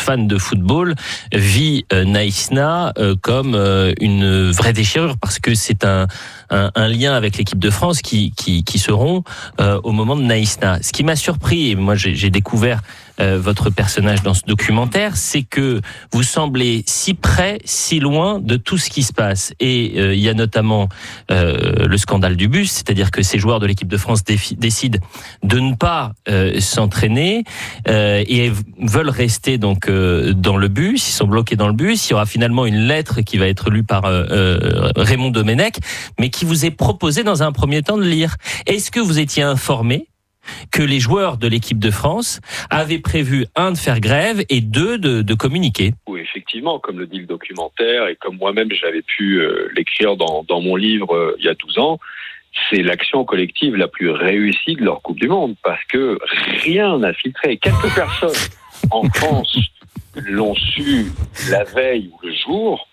fan de football vit Naïsna comme une vraie déchirure, parce que c'est un lien avec l'équipe de France qui se rompt au moment de Naïsna. Ce qui m'a surpris, et moi j'ai découvert votre personnage dans ce documentaire, c'est que vous semblez si près, si loin de tout ce qui se passe. Et il y a notamment le scandale du bus, c'est-à-dire que ces joueurs de l'équipe de France décident de ne pas s'entraîner et veulent rester donc dans le bus. Ils sont bloqués dans le bus. Il y aura finalement une lettre qui va être lue par Raymond Domenech, mais qui vous est proposé dans un premier temps de lire. Est-ce que vous étiez informé que les joueurs de l'équipe de France avaient prévu, 1, de faire grève et 2, de communiquer? Oui, effectivement, comme le dit le documentaire, et comme moi-même j'avais pu l'écrire dans mon livre il y a 12 ans, c'est l'action collective la plus réussie de leur Coupe du Monde, parce que rien n'a filtré. Quelques personnes en France l'ont su la veille ou le jour.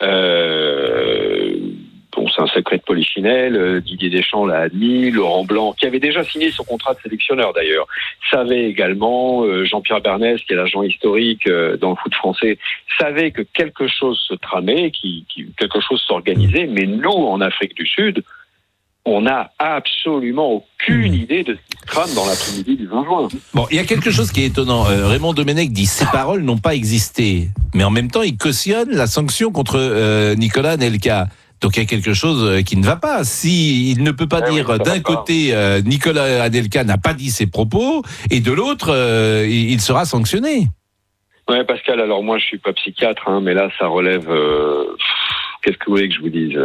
Bon, c'est un secret de polichinelle. Didier Deschamps l'a admis. Laurent Blanc, qui avait déjà signé son contrat de sélectionneur d'ailleurs, savait également. Jean-Pierre Bernès, qui est l'agent historique dans le foot français, savait que quelque chose se tramait, quelque chose s'organisait. Mais nous, en Afrique du Sud, on n'a absolument aucune idée de ce qui se trame dans l'après-midi du 20 juin. Bon, il y a quelque chose qui est étonnant. Raymond Domenech dit « ces paroles n'ont pas existé ». Mais en même temps, il cautionne la sanction contre Nicolas Anelka. Donc il y a quelque chose qui ne va pas. Si il ne peut pas dire d'un côté Nicolas Anelka n'a pas dit ses propos et de l'autre il sera sanctionné. Ouais, Pascal, alors moi je suis pas psychiatre, mais là ça relève... qu'est-ce que vous voulez que je vous dise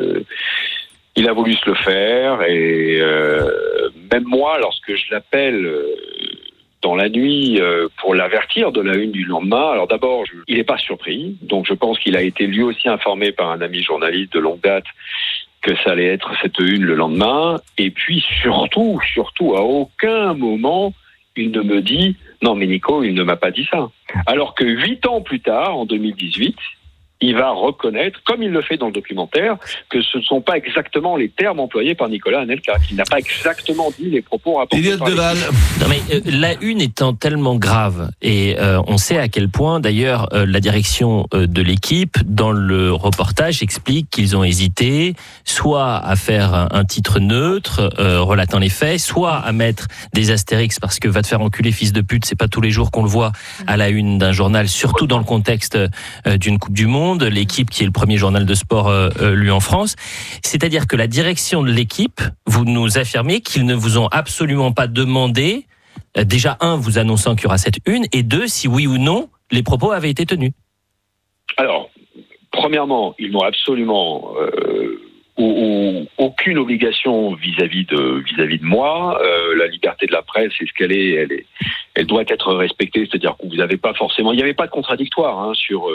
il a voulu se le faire, et même moi, lorsque je l'appelle dans la nuit pour l'avertir de la une du lendemain, alors d'abord, il n'est pas surpris, donc je pense qu'il a été lui aussi informé par un ami journaliste de longue date que ça allait être cette une le lendemain, et puis surtout, à aucun moment, il ne me dit « Non mais Nico, il ne m'a pas dit ça ». Alors que 8 ans plus tard, en 2018, il va reconnaître, comme il le fait dans le documentaire, que ce ne sont pas exactement les termes employés par Nicolas Anelka, qu'il n'a pas exactement dit les propos rapportés par Non mais la une étant tellement grave, et on sait à quel point, d'ailleurs, la direction de l'équipe, dans le reportage, explique qu'ils ont hésité, soit à faire un titre neutre, relatant les faits, soit à mettre des astérix, parce que va te faire enculer fils de pute, c'est pas tous les jours qu'on le voit à la une d'un journal, surtout dans le contexte d'une Coupe du Monde. L'équipe qui est le premier journal de sport lu en France. C'est-à-dire que la direction de l'équipe, vous nous affirmez qu'ils ne vous ont absolument pas demandé, déjà 1, vous annonçant qu'il y aura cette une, et 2, si oui ou non, les propos avaient été tenus. Alors, premièrement, ils n'ont absolument aucune obligation vis-à-vis de moi. La liberté de la presse, c'est ce qu'elle est. Elle doit être respectée. C'est-à-dire que vous n'avez pas forcément, il n'y avait pas de contradictoire sur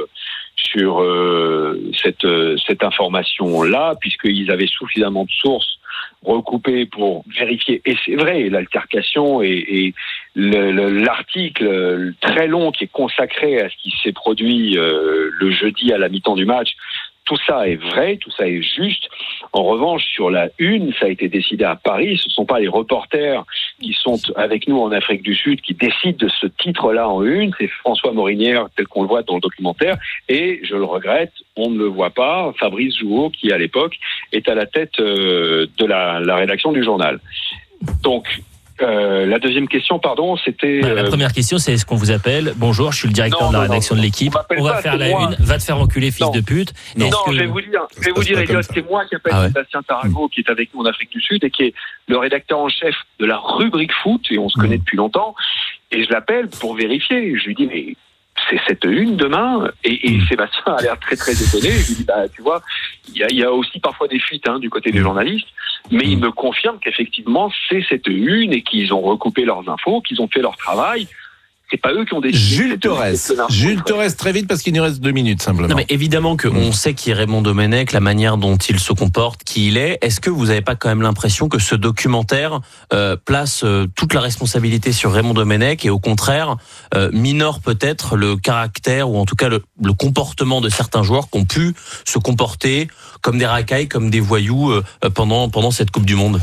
cette information-là, puisqu'ils avaient suffisamment de sources recoupées pour vérifier. Et c'est vrai, l'altercation et l'article très long qui est consacré à ce qui s'est produit le jeudi à la mi-temps du match, tout ça est vrai, tout ça est juste. En revanche, sur la une, ça a été décidé à Paris. Ce ne sont pas les reporters qui sont avec nous en Afrique du Sud qui décident de ce titre-là en une. C'est François Morinière, tel qu'on le voit dans le documentaire. Et, je le regrette, on ne le voit pas. Fabrice Jouot, qui à l'époque est à la tête de la rédaction du journal. Donc, la deuxième question, pardon, c'était... La première question, c'est est-ce qu'on vous appelle ? Bonjour, je suis le directeur de la rédaction de l'équipe. On va faire la une. Va te faire enculer, fils de pute. Non, je vais vous dire, Elliot, c'est moi qui appelle Sébastien Tarago, qui est avec nous en Afrique du Sud et qui est le rédacteur en chef de la rubrique foot, et on se connaît depuis longtemps. Et je l'appelle pour vérifier. Je lui dis, mais c'est cette une demain, et Sébastien a l'air très très étonné. Je lui dis, tu vois, il y a aussi parfois des fuites du côté des journalistes, mais il me confirme qu'effectivement c'est cette une et qu'ils ont recoupé leurs infos, qu'ils ont fait leur travail. C'est pas eux qui ont décidé. Jules Torres, très vite, parce qu'il nous reste 2 minutes simplement. Non, mais évidemment qu'on sait qui est Raymond Domenech, la manière dont il se comporte, qui il est. Est-ce que vous n'avez pas quand même l'impression que ce documentaire place toute la responsabilité sur Raymond Domenech et au contraire minore peut-être le caractère ou en tout cas le comportement de certains joueurs qui ont pu se comporter comme des racailles, comme des voyous pendant cette Coupe du Monde?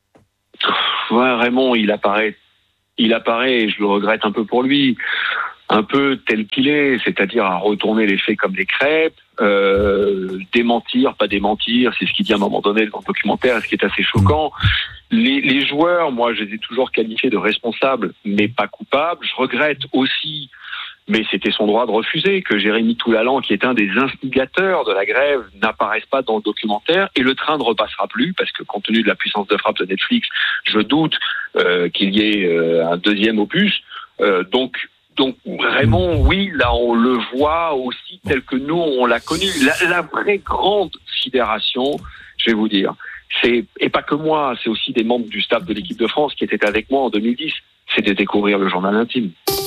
Ouais, Raymond, il apparaît, et je le regrette un peu pour lui, un peu tel qu'il est, c'est-à-dire à retourner les faits comme des crêpes, démentir, pas démentir, c'est ce qu'il dit à un moment donné dans le documentaire, ce qui est assez choquant. Les joueurs, moi, je les ai toujours qualifiés de responsables, mais pas coupables. Je regrette aussi, mais c'était son droit de refuser, que Jérémy Toulalan, qui est un des instigateurs de la grève, n'apparaisse pas dans le documentaire, et le train ne repassera plus, parce que compte tenu de la puissance de frappe de Netflix, je doute qu'il y ait un deuxième opus. Donc Raymond, oui, là on le voit aussi tel que nous on l'a connu. La vraie grande sidération, je vais vous dire, et pas que moi, c'est aussi des membres du staff de l'équipe de France qui étaient avec moi en 2010, c'est de découvrir le journal intime.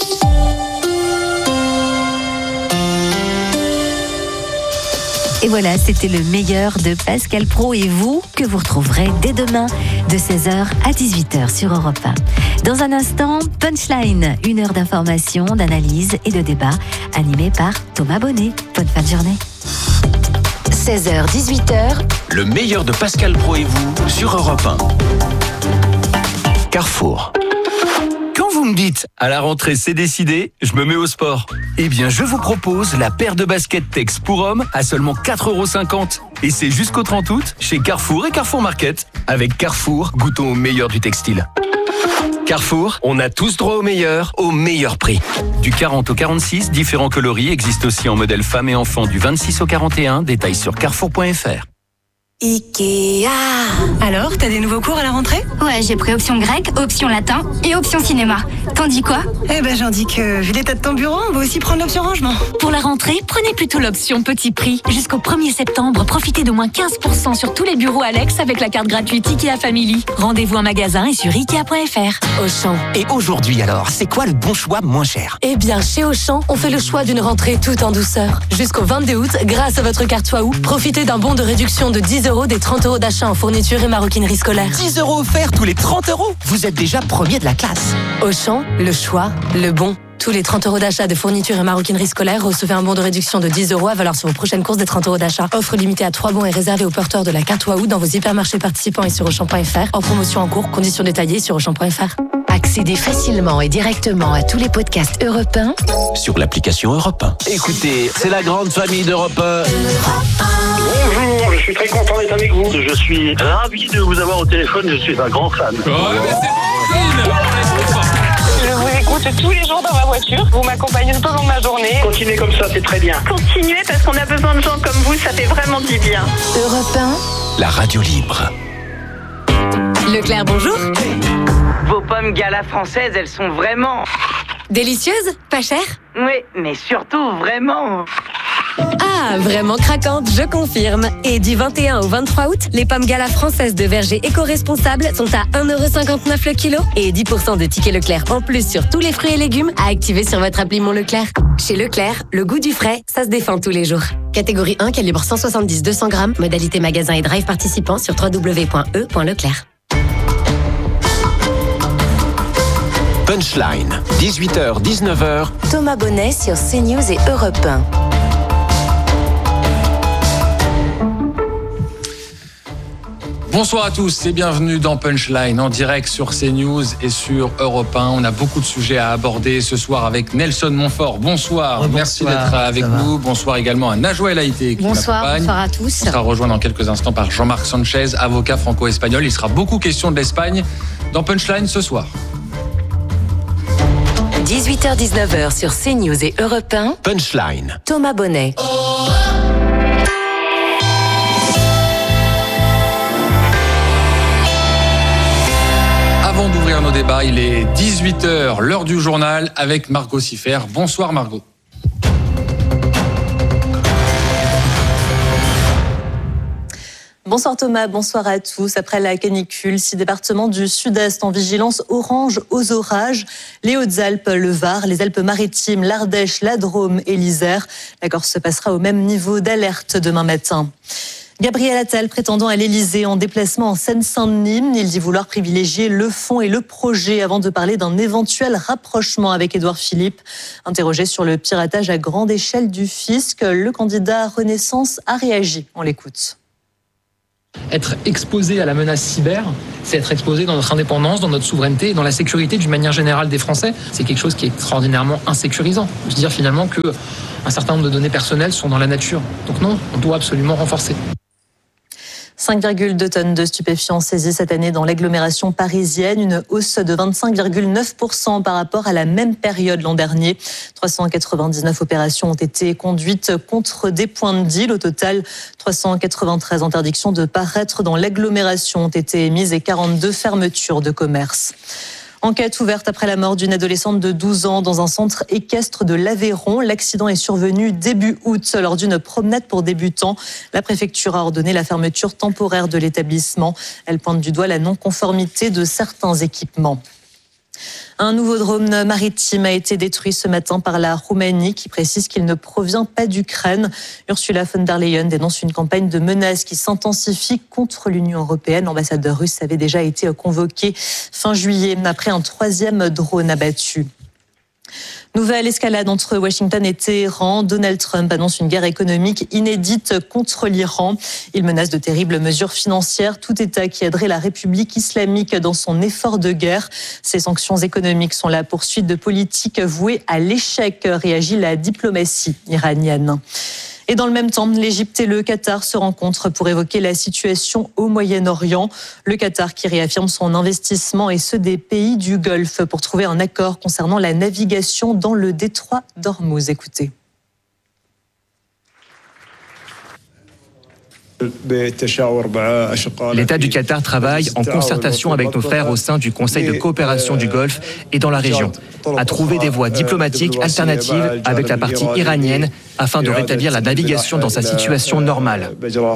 Et voilà, c'était le meilleur de Pascal Praud et vous, que vous retrouverez dès demain de 16h à 18h sur Europe 1. Dans un instant, Punchline, 1 heure d'information, d'analyse et de débat, animé par Thomas Bonnet. Bonne fin de journée. 16h, 18h. Le meilleur de Pascal Praud et vous sur Europe 1. Carrefour. Quand vous me dites « à la rentrée c'est décidé, je me mets au sport », eh bien je vous propose la paire de baskets Tex pour hommes à seulement 4,50 €. Et c'est jusqu'au 30 août chez Carrefour et Carrefour Market. Avec Carrefour, goûtons au meilleur du textile. Carrefour, on a tous droit au meilleur prix. Du 40 au 46, différents coloris existent aussi en modèle femmes et enfants du 26 au 41, détails sur carrefour.fr. Ikea. Alors, t'as des nouveaux cours à la rentrée ? Ouais, j'ai pris option grec, option latin et option cinéma. T'en dis quoi ? Eh ben, j'en dis que, vu l'état de ton bureau, on va aussi prendre l'option rangement. Pour la rentrée, prenez plutôt l'option petit prix. Jusqu'au 1er septembre, profitez d'au moins 15% sur tous les bureaux Alex avec la carte gratuite Ikea Family. Rendez-vous en magasin et sur Ikea.fr. Auchan. Et aujourd'hui alors, c'est quoi le bon choix moins cher ? Eh bien, chez Auchan, on fait le choix d'une rentrée tout en douceur. Jusqu'au 22 août, grâce à votre carte Waouh, profitez d'un bon de réduction de 10 € des 30 € d'achat en fourniture et maroquinerie scolaire. 10 € offerts tous les 30 €. Vous êtes déjà premier de la classe. Auchan, le choix, le bon. Tous les 30 € d'achat de fourniture et maroquinerie scolaire, recevez un bon de réduction de 10 € à valeur sur vos prochaines courses des 30 € d'achat. Offre limitée à 3 bons et réservée aux porteurs de la carte Waouh dans vos hypermarchés participants et sur Auchan.fr. En promotion en cours, conditions détaillées sur Auchan.fr. Accédez facilement et directement à tous les podcasts Europe 1 sur l'application Europe 1. Écoutez, c'est la grande famille d'Europe 1. Bonjour, je suis très content d'être avec vous. Je suis ravi de vous avoir au téléphone, je suis un grand fan. Ouais, mais c'est bon, je vous écoute tous les jours dans ma voiture. Vous m'accompagnez tout au long de ma journée. Continuez comme ça, c'est très bien. Continuez parce qu'on a besoin de gens comme vous, ça fait vraiment du bien. Europe 1, la radio libre. Leclerc, bonjour. Vos pommes Gala françaises, elles sont vraiment... délicieuses, pas chères ? Oui, mais surtout vraiment... Ah, vraiment craquante, je confirme. Et du 21 au 23 août, les pommes Gala françaises de verger éco-responsables sont à 1,59 € le kilo et 10% de tickets Leclerc en plus sur tous les fruits et légumes à activer sur votre appli Mon Leclerc. Chez Leclerc, le goût du frais, ça se défend tous les jours. Catégorie 1, calibre 170-200 grammes, modalité magasin et drive participant sur www.e.leclerc. Punchline, 18h, 19h. Thomas Bonnet sur CNews et Europe 1. Bonsoir à tous et bienvenue dans Punchline en direct sur CNews et sur Europe 1. On a beaucoup de sujets à aborder ce soir avec Nelson Montfort. Bonsoir, merci d'être avec nous. Bonsoir également à Najwa El Haïté qui m'accompagne. Bonsoir à tous. On sera rejoint dans quelques instants par Jean-Marc Sanchez, avocat franco-espagnol. Il sera beaucoup question de l'Espagne dans Punchline ce soir. 18h-19h sur CNews et Europe 1. Punchline. Thomas Bonnet. Avant d'ouvrir nos débats, il est 18h, l'heure du journal avec Margot Siffer. Bonsoir Margot. Bonsoir Thomas, bonsoir à tous. Après la canicule, 6 départements du sud-est en vigilance orange aux orages. Les Hautes-Alpes, le Var, les Alpes-Maritimes, l'Ardèche, la Drôme et l'Isère. La Corse se passera au même niveau d'alerte demain matin. Gabriel Attal prétendant à l'Élysée en déplacement en Seine-Saint-Denis. Il dit vouloir privilégier le fond et le projet avant de parler d'un éventuel rapprochement avec Édouard Philippe. Interrogé sur le piratage à grande échelle du fisc, le candidat Renaissance a réagi. On l'écoute. Être exposé à la menace cyber, c'est être exposé dans notre indépendance, dans notre souveraineté et dans la sécurité d'une manière générale des Français. C'est quelque chose qui est extraordinairement insécurisant. Je veux dire finalement qu'un certain nombre de données personnelles sont dans la nature. Donc non, on doit absolument renforcer. 5,2 tonnes de stupéfiants saisies cette année dans l'agglomération parisienne, une hausse de 25,9% par rapport à la même période l'an dernier. 399 opérations ont été conduites contre des points de deal. Au total, 393 interdictions de paraître dans l'agglomération ont été émises et 42 fermetures de commerce. Enquête ouverte après la mort d'une adolescente de 12 ans dans un centre équestre de l'Aveyron. L'accident est survenu début août lors d'une promenade pour débutants. La préfecture a ordonné la fermeture temporaire de l'établissement. Elle pointe du doigt la non-conformité de certains équipements. Un nouveau drone maritime a été détruit ce matin par la Roumanie qui précise qu'il ne provient pas d'Ukraine. Ursula von der Leyen dénonce une campagne de menaces qui s'intensifie contre l'Union européenne. L'ambassadeur russe avait déjà été convoqué fin juillet après un 3e drone abattu. Nouvelle escalade entre Washington et Téhéran. Donald Trump annonce une guerre économique inédite contre l'Iran. Il menace de terribles mesures financières. Tout État qui aiderait la République islamique dans son effort de guerre. Ces sanctions économiques sont la poursuite de politiques vouées à l'échec, réagit la diplomatie iranienne. Et dans le même temps, l'Égypte et le Qatar se rencontrent pour évoquer la situation au Moyen-Orient. Le Qatar qui réaffirme son investissement et ceux des pays du Golfe pour trouver un accord concernant la navigation dans le détroit d'Ormuz. Écoutez. L'État du Qatar travaille en concertation avec nos frères au sein du Conseil de coopération du Golfe et dans la région à trouver des voies diplomatiques alternatives avec la partie iranienne afin de rétablir la navigation dans sa situation normale.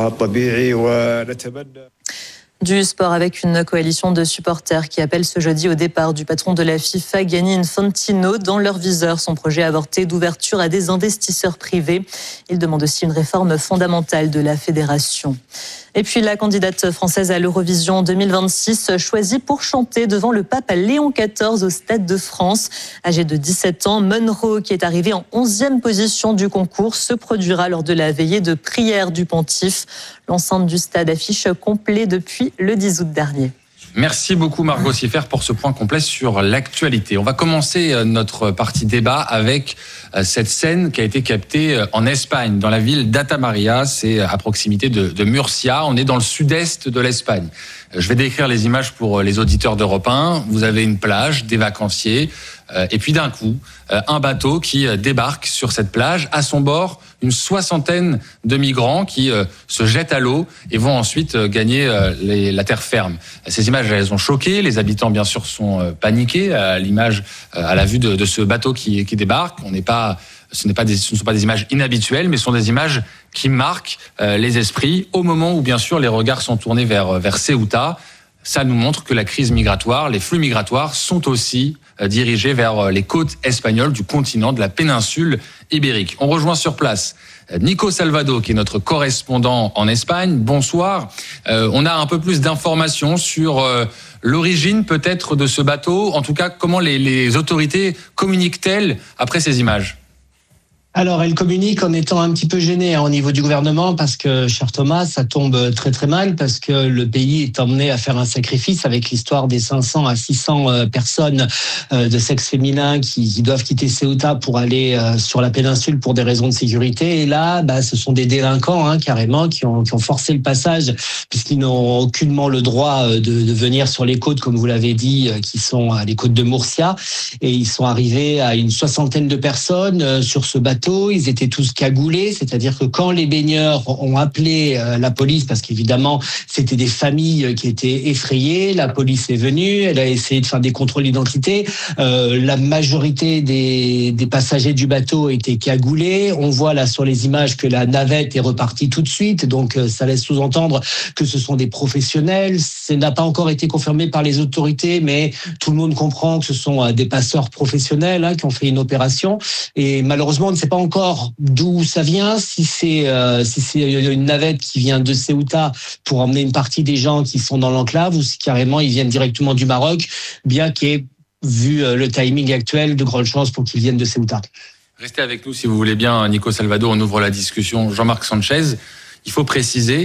Du sport avec une coalition de supporters qui appelle ce jeudi au départ du patron de la FIFA, Gianni Infantino. Dans leur viseur, son projet avorté d'ouverture à des investisseurs privés. Il demande aussi une réforme fondamentale de la fédération. Et puis la candidate française à l'Eurovision 2026 choisie pour chanter devant le pape Léon XIV au Stade de France. Âgée de 17 ans, Monroe, qui est arrivée en 11e position du concours, se produira lors de la veillée de prière du pontife. L'enceinte du stade affiche complet depuis le 10 août dernier. Merci beaucoup Margot Siffer pour ce point complet sur l'actualité. On va commencer notre partie débat avec cette scène qui a été captée en Espagne, dans la ville d'Atamaria, c'est à proximité de Murcia. On est dans le sud-est de l'Espagne. Je vais décrire les images pour les auditeurs d'Europe 1. Vous avez une plage, des vacanciers, et puis d'un coup, un bateau qui débarque sur cette plage. À son bord, une soixantaine de migrants qui se jettent à l'eau et vont ensuite gagner la terre ferme. Ces images, elles ont choqué. Les habitants, bien sûr, sont paniqués à l'image, à la vue de ce bateau qui débarque. Ce ne sont pas des images inhabituelles, mais ce sont des images qui marquent les esprits au moment où, bien sûr, les regards sont tournés vers Ceuta. Ça nous montre que la crise migratoire, les flux migratoires sont aussi dirigés vers les côtes espagnoles du continent, de la péninsule ibérique. On rejoint sur place Nico Salvado, qui est notre correspondant en Espagne. Bonsoir. On a un peu plus d'informations sur l'origine peut-être de ce bateau. En tout cas, comment les autorités communiquent-elles après ces images ? Alors, elle communique en étant un petit peu gênée au niveau du gouvernement parce que, cher Thomas, ça tombe très très mal parce que le pays est emmené à faire un sacrifice avec l'histoire des 500 à 600 personnes de sexe féminin qui doivent quitter Ceuta pour aller sur la péninsule pour des raisons de sécurité. Et là, ce sont des délinquants carrément qui ont forcé le passage puisqu'ils n'ont aucunement le droit de venir sur les côtes, comme vous l'avez dit, qui sont les côtes de Murcia. Et ils sont arrivés à une soixantaine de personnes sur ce bateau. Ils étaient tous cagoulés, c'est-à-dire que quand les baigneurs ont appelé la police, parce qu'évidemment c'était des familles qui étaient effrayées, la police est venue, elle a essayé de faire des contrôles d'identité. La majorité des passagers du bateau étaient cagoulés. On voit là sur les images que la navette est repartie tout de suite, donc ça laisse sous-entendre que ce sont des professionnels. Ça n'a pas encore été confirmé par les autorités, mais tout le monde comprend que ce sont des passeurs professionnels qui ont fait une opération. Et malheureusement, on ne sait pas encore d'où ça vient, si c'est une navette qui vient de Ceuta pour emmener une partie des gens qui sont dans l'enclave ou si carrément ils viennent directement du Maroc, bien qu'il y ait, vu le timing actuel, de grandes chances pour qu'ils viennent de Ceuta. Restez avec nous si vous voulez bien, Nico Salvado, on ouvre la discussion. Jean-Marc Sanchez, il faut préciser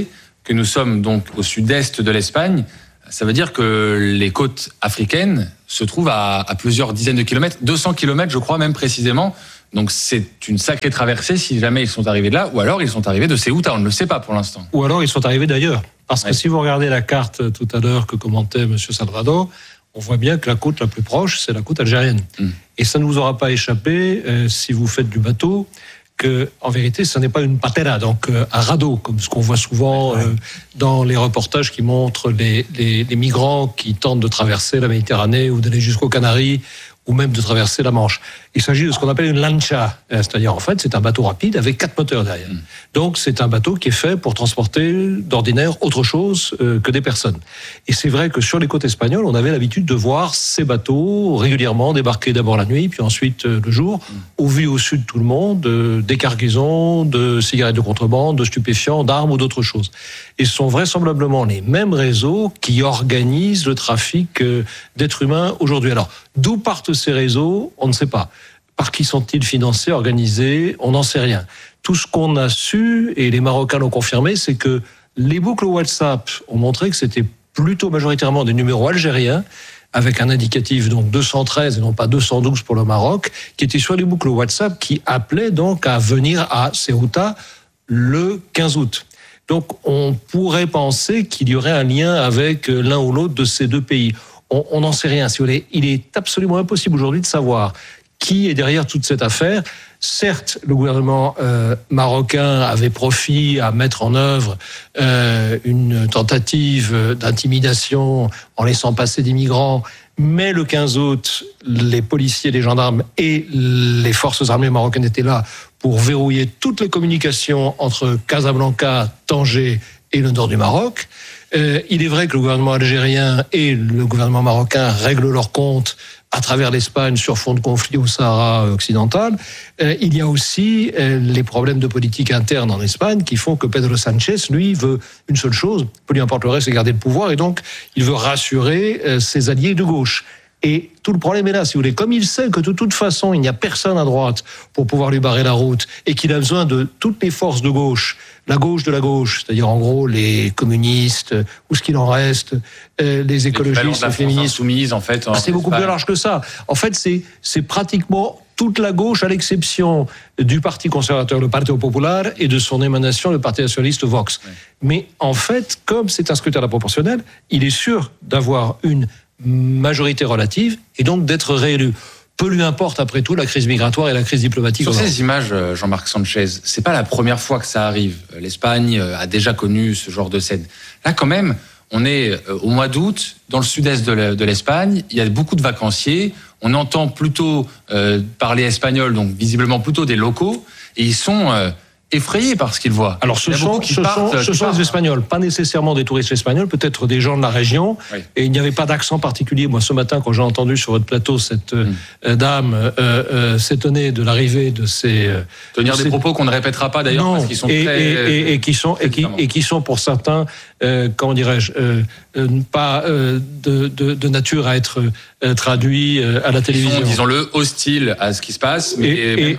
que nous sommes donc au sud-est de l'Espagne, ça veut dire que les côtes africaines se trouvent à plusieurs dizaines de kilomètres, 200 kilomètres, je crois même précisément. Donc c'est une sacrée traversée si jamais ils sont arrivés de là, ou alors ils sont arrivés de Ceuta, on ne le sait pas pour l'instant. Ou alors ils sont arrivés d'ailleurs. Parce que si vous regardez la carte tout à l'heure que commentait M. Salvador, on voit bien que la côte la plus proche, c'est la côte algérienne. Et ça ne vous aura pas échappé, si vous faites du bateau, que en vérité, ce n'est pas une patera, donc un radeau, comme ce qu'on voit souvent dans les reportages qui montrent les migrants qui tentent de traverser la Méditerranée ou d'aller jusqu'aux Canaries, ou même de traverser la Manche. Il s'agit de ce qu'on appelle une lancha, c'est-à-dire en fait c'est un bateau rapide avec 4 moteurs derrière. Donc c'est un bateau qui est fait pour transporter d'ordinaire autre chose que des personnes. Et c'est vrai que sur les côtes espagnoles, on avait l'habitude de voir ces bateaux régulièrement débarquer d'abord la nuit, puis ensuite le jour, au vu au sud de tout le monde, des cargaisons de cigarettes de contrebande, de stupéfiants, d'armes ou d'autres choses. Et ce sont vraisemblablement les mêmes réseaux qui organisent le trafic d'êtres humains aujourd'hui. Alors, d'où partent ces réseaux ? On ne sait pas. Par qui sont-ils financés, organisés ? On n'en sait rien. Tout ce qu'on a su, et les Marocains l'ont confirmé, c'est que les boucles WhatsApp ont montré que c'était plutôt majoritairement des numéros algériens, avec un indicatif donc 213 et non pas 212 pour le Maroc, qui étaient sur les boucles WhatsApp qui appelaient donc à venir à Ceuta le 15 août. Donc on pourrait penser qu'il y aurait un lien avec l'un ou l'autre de ces deux pays. On n'en sait rien, si vous voulez. Il est absolument impossible aujourd'hui de savoir qui est derrière toute cette affaire. Certes, le gouvernement marocain avait profit à mettre en œuvre une tentative d'intimidation en laissant passer des migrants, mais le 15 août, les policiers, les gendarmes et les forces armées marocaines étaient là pour verrouiller toutes les communications entre Casablanca, Tanger et le nord du Maroc. Il est vrai que le gouvernement algérien et le gouvernement marocain règlent leurs comptes à travers l'Espagne sur fond de conflit au Sahara occidental. Il y a aussi les problèmes de politique interne en Espagne qui font que Pedro Sánchez, lui, veut une seule chose, peu lui importe le reste, c'est garder le pouvoir, et donc il veut rassurer ses alliés de gauche. Et tout le problème est là, si vous voulez. Comme il sait que de toute façon, il n'y a personne à droite pour pouvoir lui barrer la route et qu'il a besoin de toutes les forces de gauche, la gauche de la gauche, c'est-à-dire en gros les communistes ou ce qu'il en reste, les écologistes, les féministes. Soumise, en fait. C'est beaucoup plus large que ça. En fait, c'est pratiquement toute la gauche, à l'exception du Parti conservateur, le Partido Popular, et de son émanation, le Parti nationaliste Vox. Ouais. Mais en fait, comme c'est un scrutin à la proportionnelle, il est sûr d'avoir une majorité relative et donc d'être réélu. Peu lui importe après tout la crise migratoire et la crise diplomatique. Sur ces images, Jean-Marc Sanchez, c'est pas la première fois que ça arrive. L'Espagne a déjà connu ce genre de scène. Là, quand même, on est au mois d'août, dans le sud-est de l'Espagne. Il y a beaucoup de vacanciers. On entend plutôt parler espagnol, donc visiblement plutôt des locaux, et ils sont effrayés par ce qu'ils voient. Alors ce sont des Espagnols, pas nécessairement des touristes espagnols, peut-être des gens de la région, oui. Et il n'y avait pas d'accent particulier. Moi, ce matin, quand j'ai entendu sur votre plateau cette dame s'étonner de l'arrivée de ces... Tenir des propos qu'on ne répétera pas d'ailleurs, parce qu'ils sont très... Et qui sont pour certains, comment dirais-je, pas de nature à être traduits à la télévision. Ils sont, disons-le, hostiles à ce qui se passe. Mais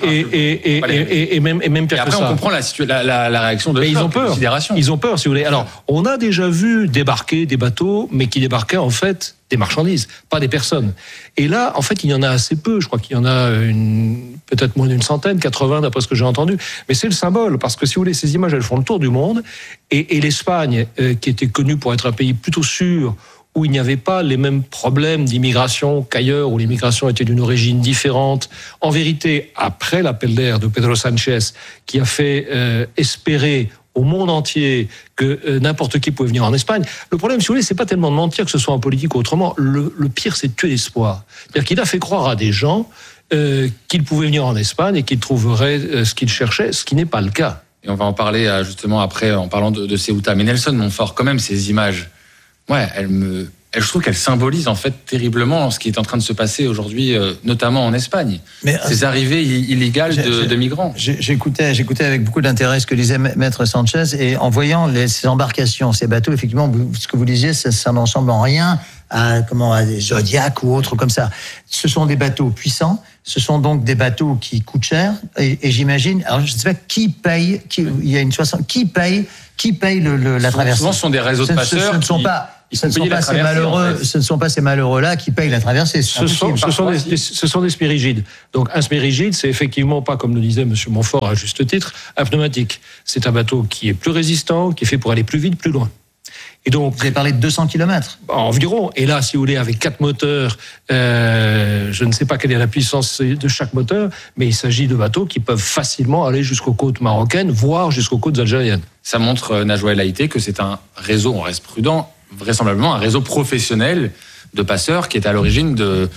et même pire que ça. Après, on comprend la réaction de ils ont peur. Ils ont peur, si vous voulez. Alors, on a déjà vu débarquer des bateaux, mais qui débarquaient en fait des marchandises, pas des personnes. Et là, en fait, il y en a assez peu. Je crois qu'il y en a peut-être moins d'une centaine, 80 d'après ce que j'ai entendu. Mais c'est le symbole, parce que si vous voulez, ces images, elles font le tour du monde. Et l'Espagne, qui était connue pour être un pays plutôt sûr, où il n'y avait pas les mêmes problèmes d'immigration qu'ailleurs, où l'immigration était d'une origine différente. En vérité, après l'appel d'air de Pedro Sánchez, qui a fait espérer au monde entier que n'importe qui pouvait venir en Espagne. Le problème, si vous voulez, c'est pas tellement de mentir, que ce soit en politique ou autrement. Le pire, c'est de tuer l'espoir. C'est-à-dire qu'il a fait croire à des gens qu'ils pouvaient venir en Espagne et qu'ils trouveraient ce qu'ils cherchaient, ce qui n'est pas le cas. Et on va en parler justement après, en parlant de Ceuta. Mais Nelson Montfort, quand même, ces images, ouais, elles je trouve qu'elle symbolise en fait terriblement ce qui est en train de se passer aujourd'hui, notamment en Espagne. Ces arrivées illégales de migrants. J'écoutais avec beaucoup d'intérêt ce que disait Maître Sanchez, et en voyant ces embarcations, ces bateaux, effectivement, ce que vous disiez, ça ne ressemble en rien à des Zodiac ou autres comme ça. Ce sont des bateaux puissants, ce sont donc des bateaux qui coûtent cher, et j'imagine, alors je ne sais pas qui paye la traversée. Souvent, ce sont des réseaux de passeurs. Ce ne sont pas ces malheureux-là qui payent la traversée. Ce sont des spirigides. Donc un spirigide, c'est effectivement pas, comme le disait M. Montfort à juste titre, un pneumatique. C'est un bateau qui est plus résistant, qui est fait pour aller plus vite, plus loin. Et donc, vous avez parlé de 200 km environ. Et là, si vous voulez, avec 4 moteurs, je ne sais pas quelle est la puissance de chaque moteur, mais il s'agit de bateaux qui peuvent facilement aller jusqu'aux côtes marocaines, voire jusqu'aux côtes algériennes. Ça montre, Najwa El Haïty, que c'est un réseau, on reste prudent, vraisemblablement un réseau professionnel de passeurs qui est à l'origine de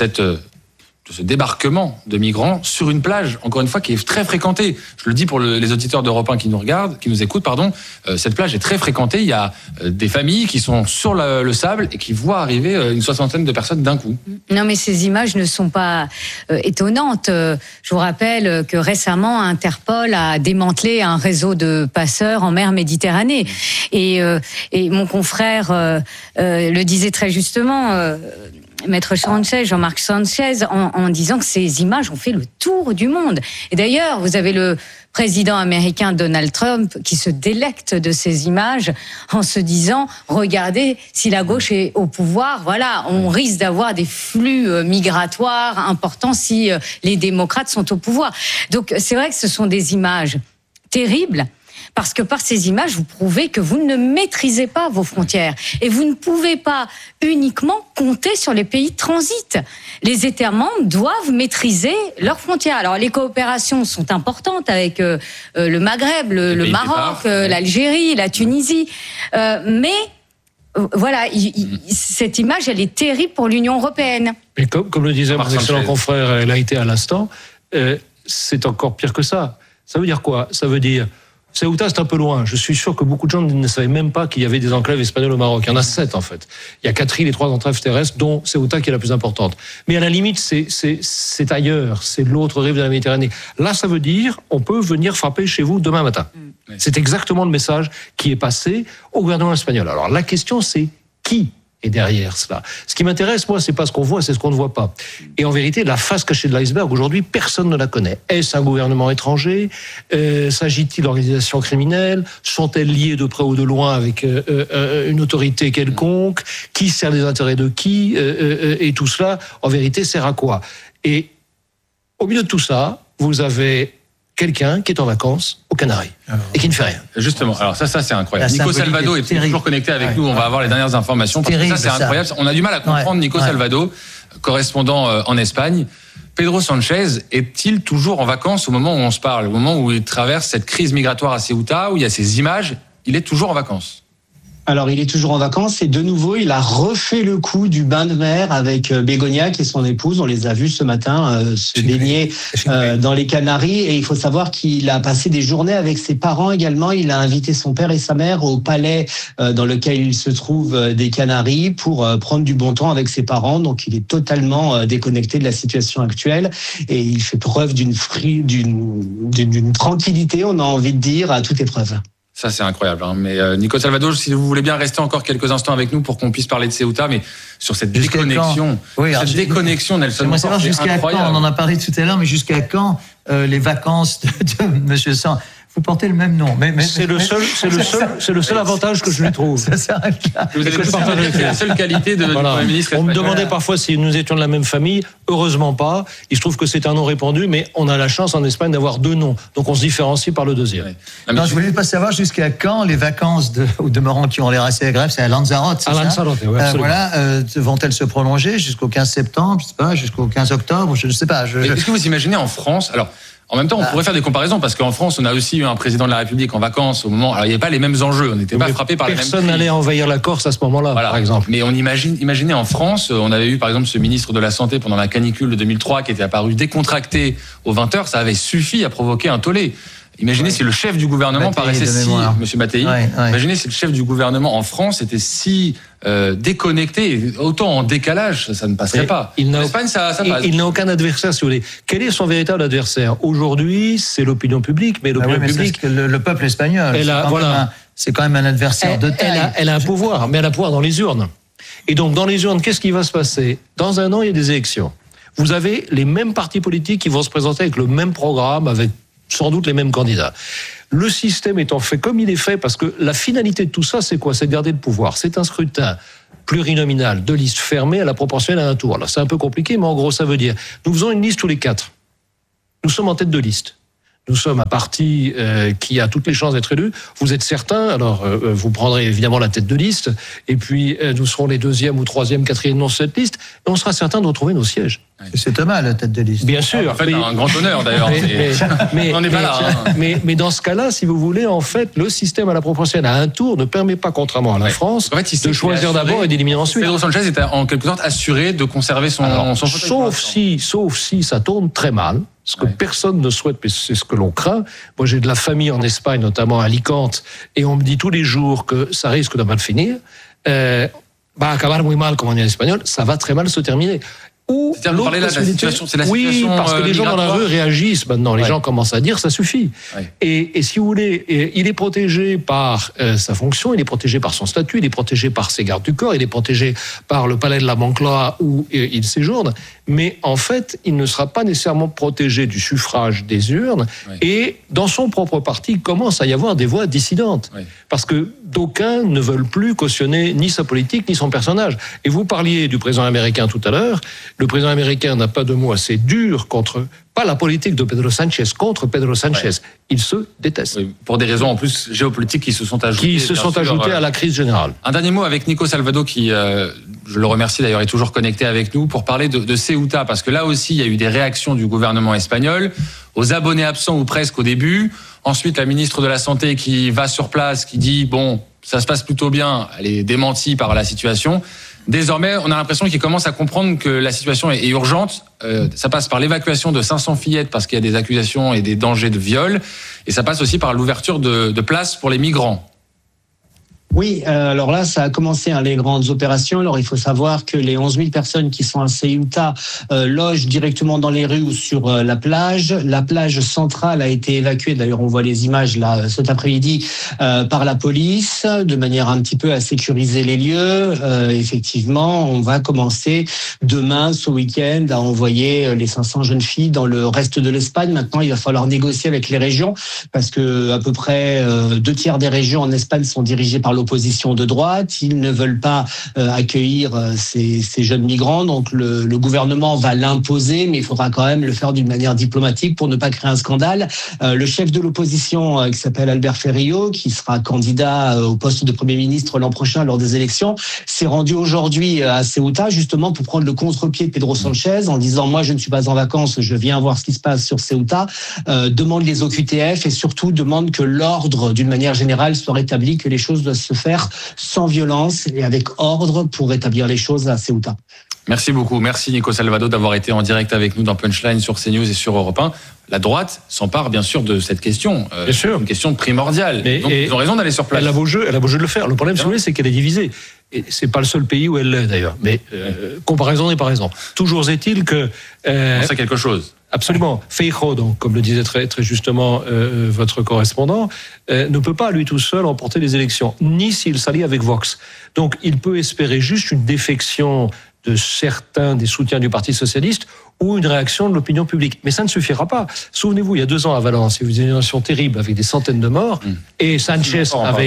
ce débarquement de migrants sur une plage, encore une fois, qui est très fréquentée. Je le dis pour les auditeurs d'Europe 1 qui nous écoutent, cette plage est très fréquentée. Il y a des familles qui sont sur le sable et qui voient arriver une 60aine de personnes d'un coup. Non, mais ces images ne sont pas étonnantes. Je vous rappelle que récemment, Interpol a démantelé un réseau de passeurs en mer Méditerranée. Et mon confrère le disait très justement, Maître Sanchez, Jean-Marc Sanchez, en disant que ces images ont fait le tour du monde. Et d'ailleurs, vous avez le président américain Donald Trump qui se délecte de ces images en se disant, regardez, si la gauche est au pouvoir, voilà, on risque d'avoir des flux migratoires importants si les démocrates sont au pouvoir. Donc c'est vrai que ce sont des images terribles. Parce que par ces images, vous prouvez que vous ne maîtrisez pas vos frontières. Et vous ne pouvez pas uniquement compter sur les pays de transit. Les États membres doivent maîtriser leurs frontières. Alors, les coopérations sont importantes avec le Maghreb, le Maroc, l'Algérie, la Tunisie. Mais voilà, cette image, elle est terrible pour l'Union européenne. Mais comme le disait mon excellent confrère El Haïty à l'instant, c'est encore pire que ça. Ça veut dire quoi ? Ça veut dire... Ceuta, c'est un peu loin. Je suis sûr que beaucoup de gens ne savaient même pas qu'il y avait des enclaves espagnoles au Maroc. Il y en a 7, en fait. Il y a 4 îles et 3 enclaves terrestres, dont Ceuta qui est la plus importante. Mais à la limite, c'est ailleurs. C'est l'autre rive de la Méditerranée. Là, ça veut dire, on peut venir frapper chez vous demain matin. C'est exactement le message qui est passé au gouvernement espagnol. Alors, la question, c'est qui est derrière cela. Ce qui m'intéresse, moi, c'est pas ce qu'on voit, c'est ce qu'on ne voit pas. Et en vérité, la face cachée de l'iceberg, aujourd'hui, personne ne la connaît. Est-ce un gouvernement étranger ? S'agit-il d'organisations criminelles ? Sont-elles liées de près ou de loin avec une autorité quelconque ? Qui sert les intérêts de qui ? Et tout cela, en vérité, sert à quoi ? Et au milieu de tout ça, vous avez quelqu'un qui est en vacances aux Canaries et qui ne fait rien. Justement, alors ça c'est incroyable. Nico Salvado est toujours connecté avec nous, on va avoir les dernières informations, parce que ça c'est incroyable. On a du mal à comprendre Nico Salvado, correspondant en Espagne. Pedro Sanchez est-il toujours en vacances au moment où on se parle, au moment où il traverse cette crise migratoire à Ceuta, où il y a ces images, il est toujours en vacances? Alors, il est toujours en vacances et de nouveau, il a refait le coup du bain de mer avec Bégonia, qui est son épouse. On les a vus ce matin se baigner dans les Canaries. Et il faut savoir qu'il a passé des journées avec ses parents également. Il a invité son père et sa mère au palais dans lequel il se trouve des Canaries pour prendre du bon temps avec ses parents. Donc, il est totalement déconnecté de la situation actuelle et il fait preuve d'une tranquillité, on a envie de dire, à toute épreuve. Ça, c'est incroyable. Hein. Mais Nico Salvado, si vous voulez bien rester encore quelques instants avec nous pour qu'on puisse parler de Ceuta, mais sur cette déconnexion, Nelson Montfort, c'est incroyable. Quand, on en a parlé tout à l'heure, mais jusqu'à quand les vacances de M. Sang? Vous portez le même nom. Mais c'est le seul avantage que je lui trouve. Vous avez la seule qualité de Premier ministre. On me demandait parfois si nous étions de la même famille. Heureusement pas. Il se trouve que c'est un nom répandu, mais on a la chance en Espagne d'avoir deux noms. Donc on se différencie par le deuxième. Ouais. Non, je voulais pas savoir jusqu'à quand les vacances au demeurant qui ont l'air assez agréables, c'est à Lanzarote. À Lanzarote, oui, absolument. Vont-elles se prolonger jusqu'au 15 septembre, je sais pas, jusqu'au 15 octobre, je ne sais pas. Est-ce que vous imaginez en France, alors, en même temps, on pourrait faire des comparaisons parce qu'en France, on a aussi eu un président de la République en vacances au moment. Alors, il n'y avait pas les mêmes enjeux. On n'était pas frappé par les mêmes. Personne n'allait envahir la Corse à ce moment-là, par exemple. Mais on imaginez en France, on avait eu par exemple ce ministre de la Santé pendant la canicule de 2003 qui était apparu décontracté aux 20h. Ça avait suffi à provoquer un tollé. Imaginez si le chef du gouvernement paraissait Monsieur Mattei, imaginez si le chef du gouvernement en France était si déconnecté, autant en décalage, ça ne passerait pas. En Espagne, ça passe. Il n'a aucun adversaire, si vous voulez. Quel est son véritable adversaire ? Aujourd'hui, c'est l'opinion publique, mais l'opinion publique... C'est le peuple espagnol, c'est quand même un adversaire de taille. Elle a un pouvoir, mais elle a un pouvoir dans les urnes. Et donc, dans les urnes, qu'est-ce qui va se passer ? Dans un an, il y a des élections. Vous avez les mêmes partis politiques qui vont se présenter avec le même programme, avec sans doute les mêmes candidats. Le système étant fait comme il est fait, parce que la finalité de tout ça, c'est quoi ? C'est de garder le pouvoir. C'est un scrutin plurinominal de liste fermée à la proportionnelle à un tour. Alors c'est un peu compliqué, mais en gros, ça veut dire, nous faisons une liste tous les 4. Nous sommes en tête de liste. Nous sommes un parti qui a toutes les chances d'être élu. Vous êtes certains, alors vous prendrez évidemment la tête de liste, et puis nous serons les 2e ou 3e, 4e non sur cette liste, et on sera certains de retrouver nos sièges. C'est Thomas, la tête de liste. Bien sûr. En fait, un grand honneur d'ailleurs. On n'est pas là. Mais dans ce cas-là, si vous voulez, en fait, le système à la proportionnelle à un tour ne permet pas, contrairement à la France, de choisir d'abord et d'éliminer ensuite. Pedro Sanchez est en quelque sorte assuré de conserver son fauteuil. Sauf si ça tourne très mal. Ce que personne ne souhaite, mais c'est ce que l'on craint. Moi, j'ai de la famille en Espagne, notamment à Alicante, et on me dit tous les jours que ça risque de mal finir. Va acabar muy mal, comme on dit en espagnol, ça va très mal se terminer. C'est-à-dire, vous parlez là de la situation, c'est la situation parce que les gens dans la rue réagissent maintenant. Les gens commencent à dire ça suffit. Et si vous voulez, il est protégé par sa fonction, il est protégé par son statut, il est protégé par ses gardes du corps, il est protégé par le palais de la Moncloa où il séjourne. Mais en fait, il ne sera pas nécessairement protégé du suffrage des urnes. Et dans son propre parti, il commence à y avoir des voix dissidentes. Parce que d'aucuns ne veulent plus cautionner ni sa politique, ni son personnage. Et vous parliez du président américain tout à l'heure. Le président américain n'a pas de mots assez durs contre, pas la politique de Pedro Sanchez, contre Pedro Sanchez. Ils se détestent. Pour des raisons en plus géopolitiques qui se sont ajoutées. À la crise générale. Un dernier mot avec Nico Salvado qui, je le remercie d'ailleurs, est toujours connecté avec nous pour parler de Ceuta, parce que là aussi il y a eu des réactions du gouvernement espagnol aux abonnés absents ou presque au début. Ensuite, la ministre de la Santé qui va sur place, qui dit bon, ça se passe plutôt bien, elle est démentie par la situation. Désormais, on a l'impression qu'ils commencent à comprendre que la situation est urgente. Ça passe par l'évacuation de 500 fillettes parce qu'il y a des accusations et des dangers de viol. Et ça passe aussi par l'ouverture de places pour les migrants. Oui, alors là, ça a commencé les grandes opérations. Alors, il faut savoir que les 11 000 personnes qui sont à Ceuta logent directement dans les rues ou sur la plage. La plage centrale a été évacuée. D'ailleurs, on voit les images là cet après-midi par la police, de manière un petit peu à sécuriser les lieux. Effectivement, on va commencer demain, ce week-end, à envoyer les 500 jeunes filles dans le reste de l'Espagne. Maintenant, il va falloir négocier avec les régions parce que à peu près 2/3 des régions en Espagne sont dirigées par l'opposition de droite. Ils ne veulent pas accueillir ces jeunes migrants, donc le gouvernement va l'imposer, mais il faudra quand même le faire d'une manière diplomatique pour ne pas créer un scandale. Le chef de l'opposition, qui s'appelle Albert Ferrillo, qui sera candidat au poste de Premier ministre l'an prochain lors des élections, s'est rendu aujourd'hui à Ceuta justement pour prendre le contre-pied de Pedro Sanchez en disant « Moi, je ne suis pas en vacances, je viens voir ce qui se passe sur Ceuta », demande les OQTF et surtout demande que l'ordre, d'une manière générale, soit rétabli, que les choses doivent se faire sans violence et avec ordre pour rétablir les choses à Ceuta. Merci beaucoup. Merci Nico Salvado d'avoir été en direct avec nous dans Punchline sur CNews et sur Europe 1. La droite s'empare bien sûr de cette question. Bien sûr. Une question primordiale. Donc ils ont raison d'aller sur place. Elle a beau jeu de le faire. Le problème, si vous voulez, c'est qu'elle est divisée. Et c'est pas le seul pays où elle l'est d'ailleurs. Mais comparaison n'est pas raison. Toujours est-il que... on sait quelque chose. Absolument. Feijóo, donc, comme le disait très, très justement votre correspondant, ne peut pas, lui tout seul, emporter les élections, ni s'il s'allie avec Vox. Donc, il peut espérer juste une défection de certains des soutiens du Parti socialiste ou une réaction de l'opinion publique. Mais ça ne suffira pas. Souvenez-vous, il y a 2 ans à Valence, il y a eu une inondation terrible avec des centaines de morts, et Sanchez avait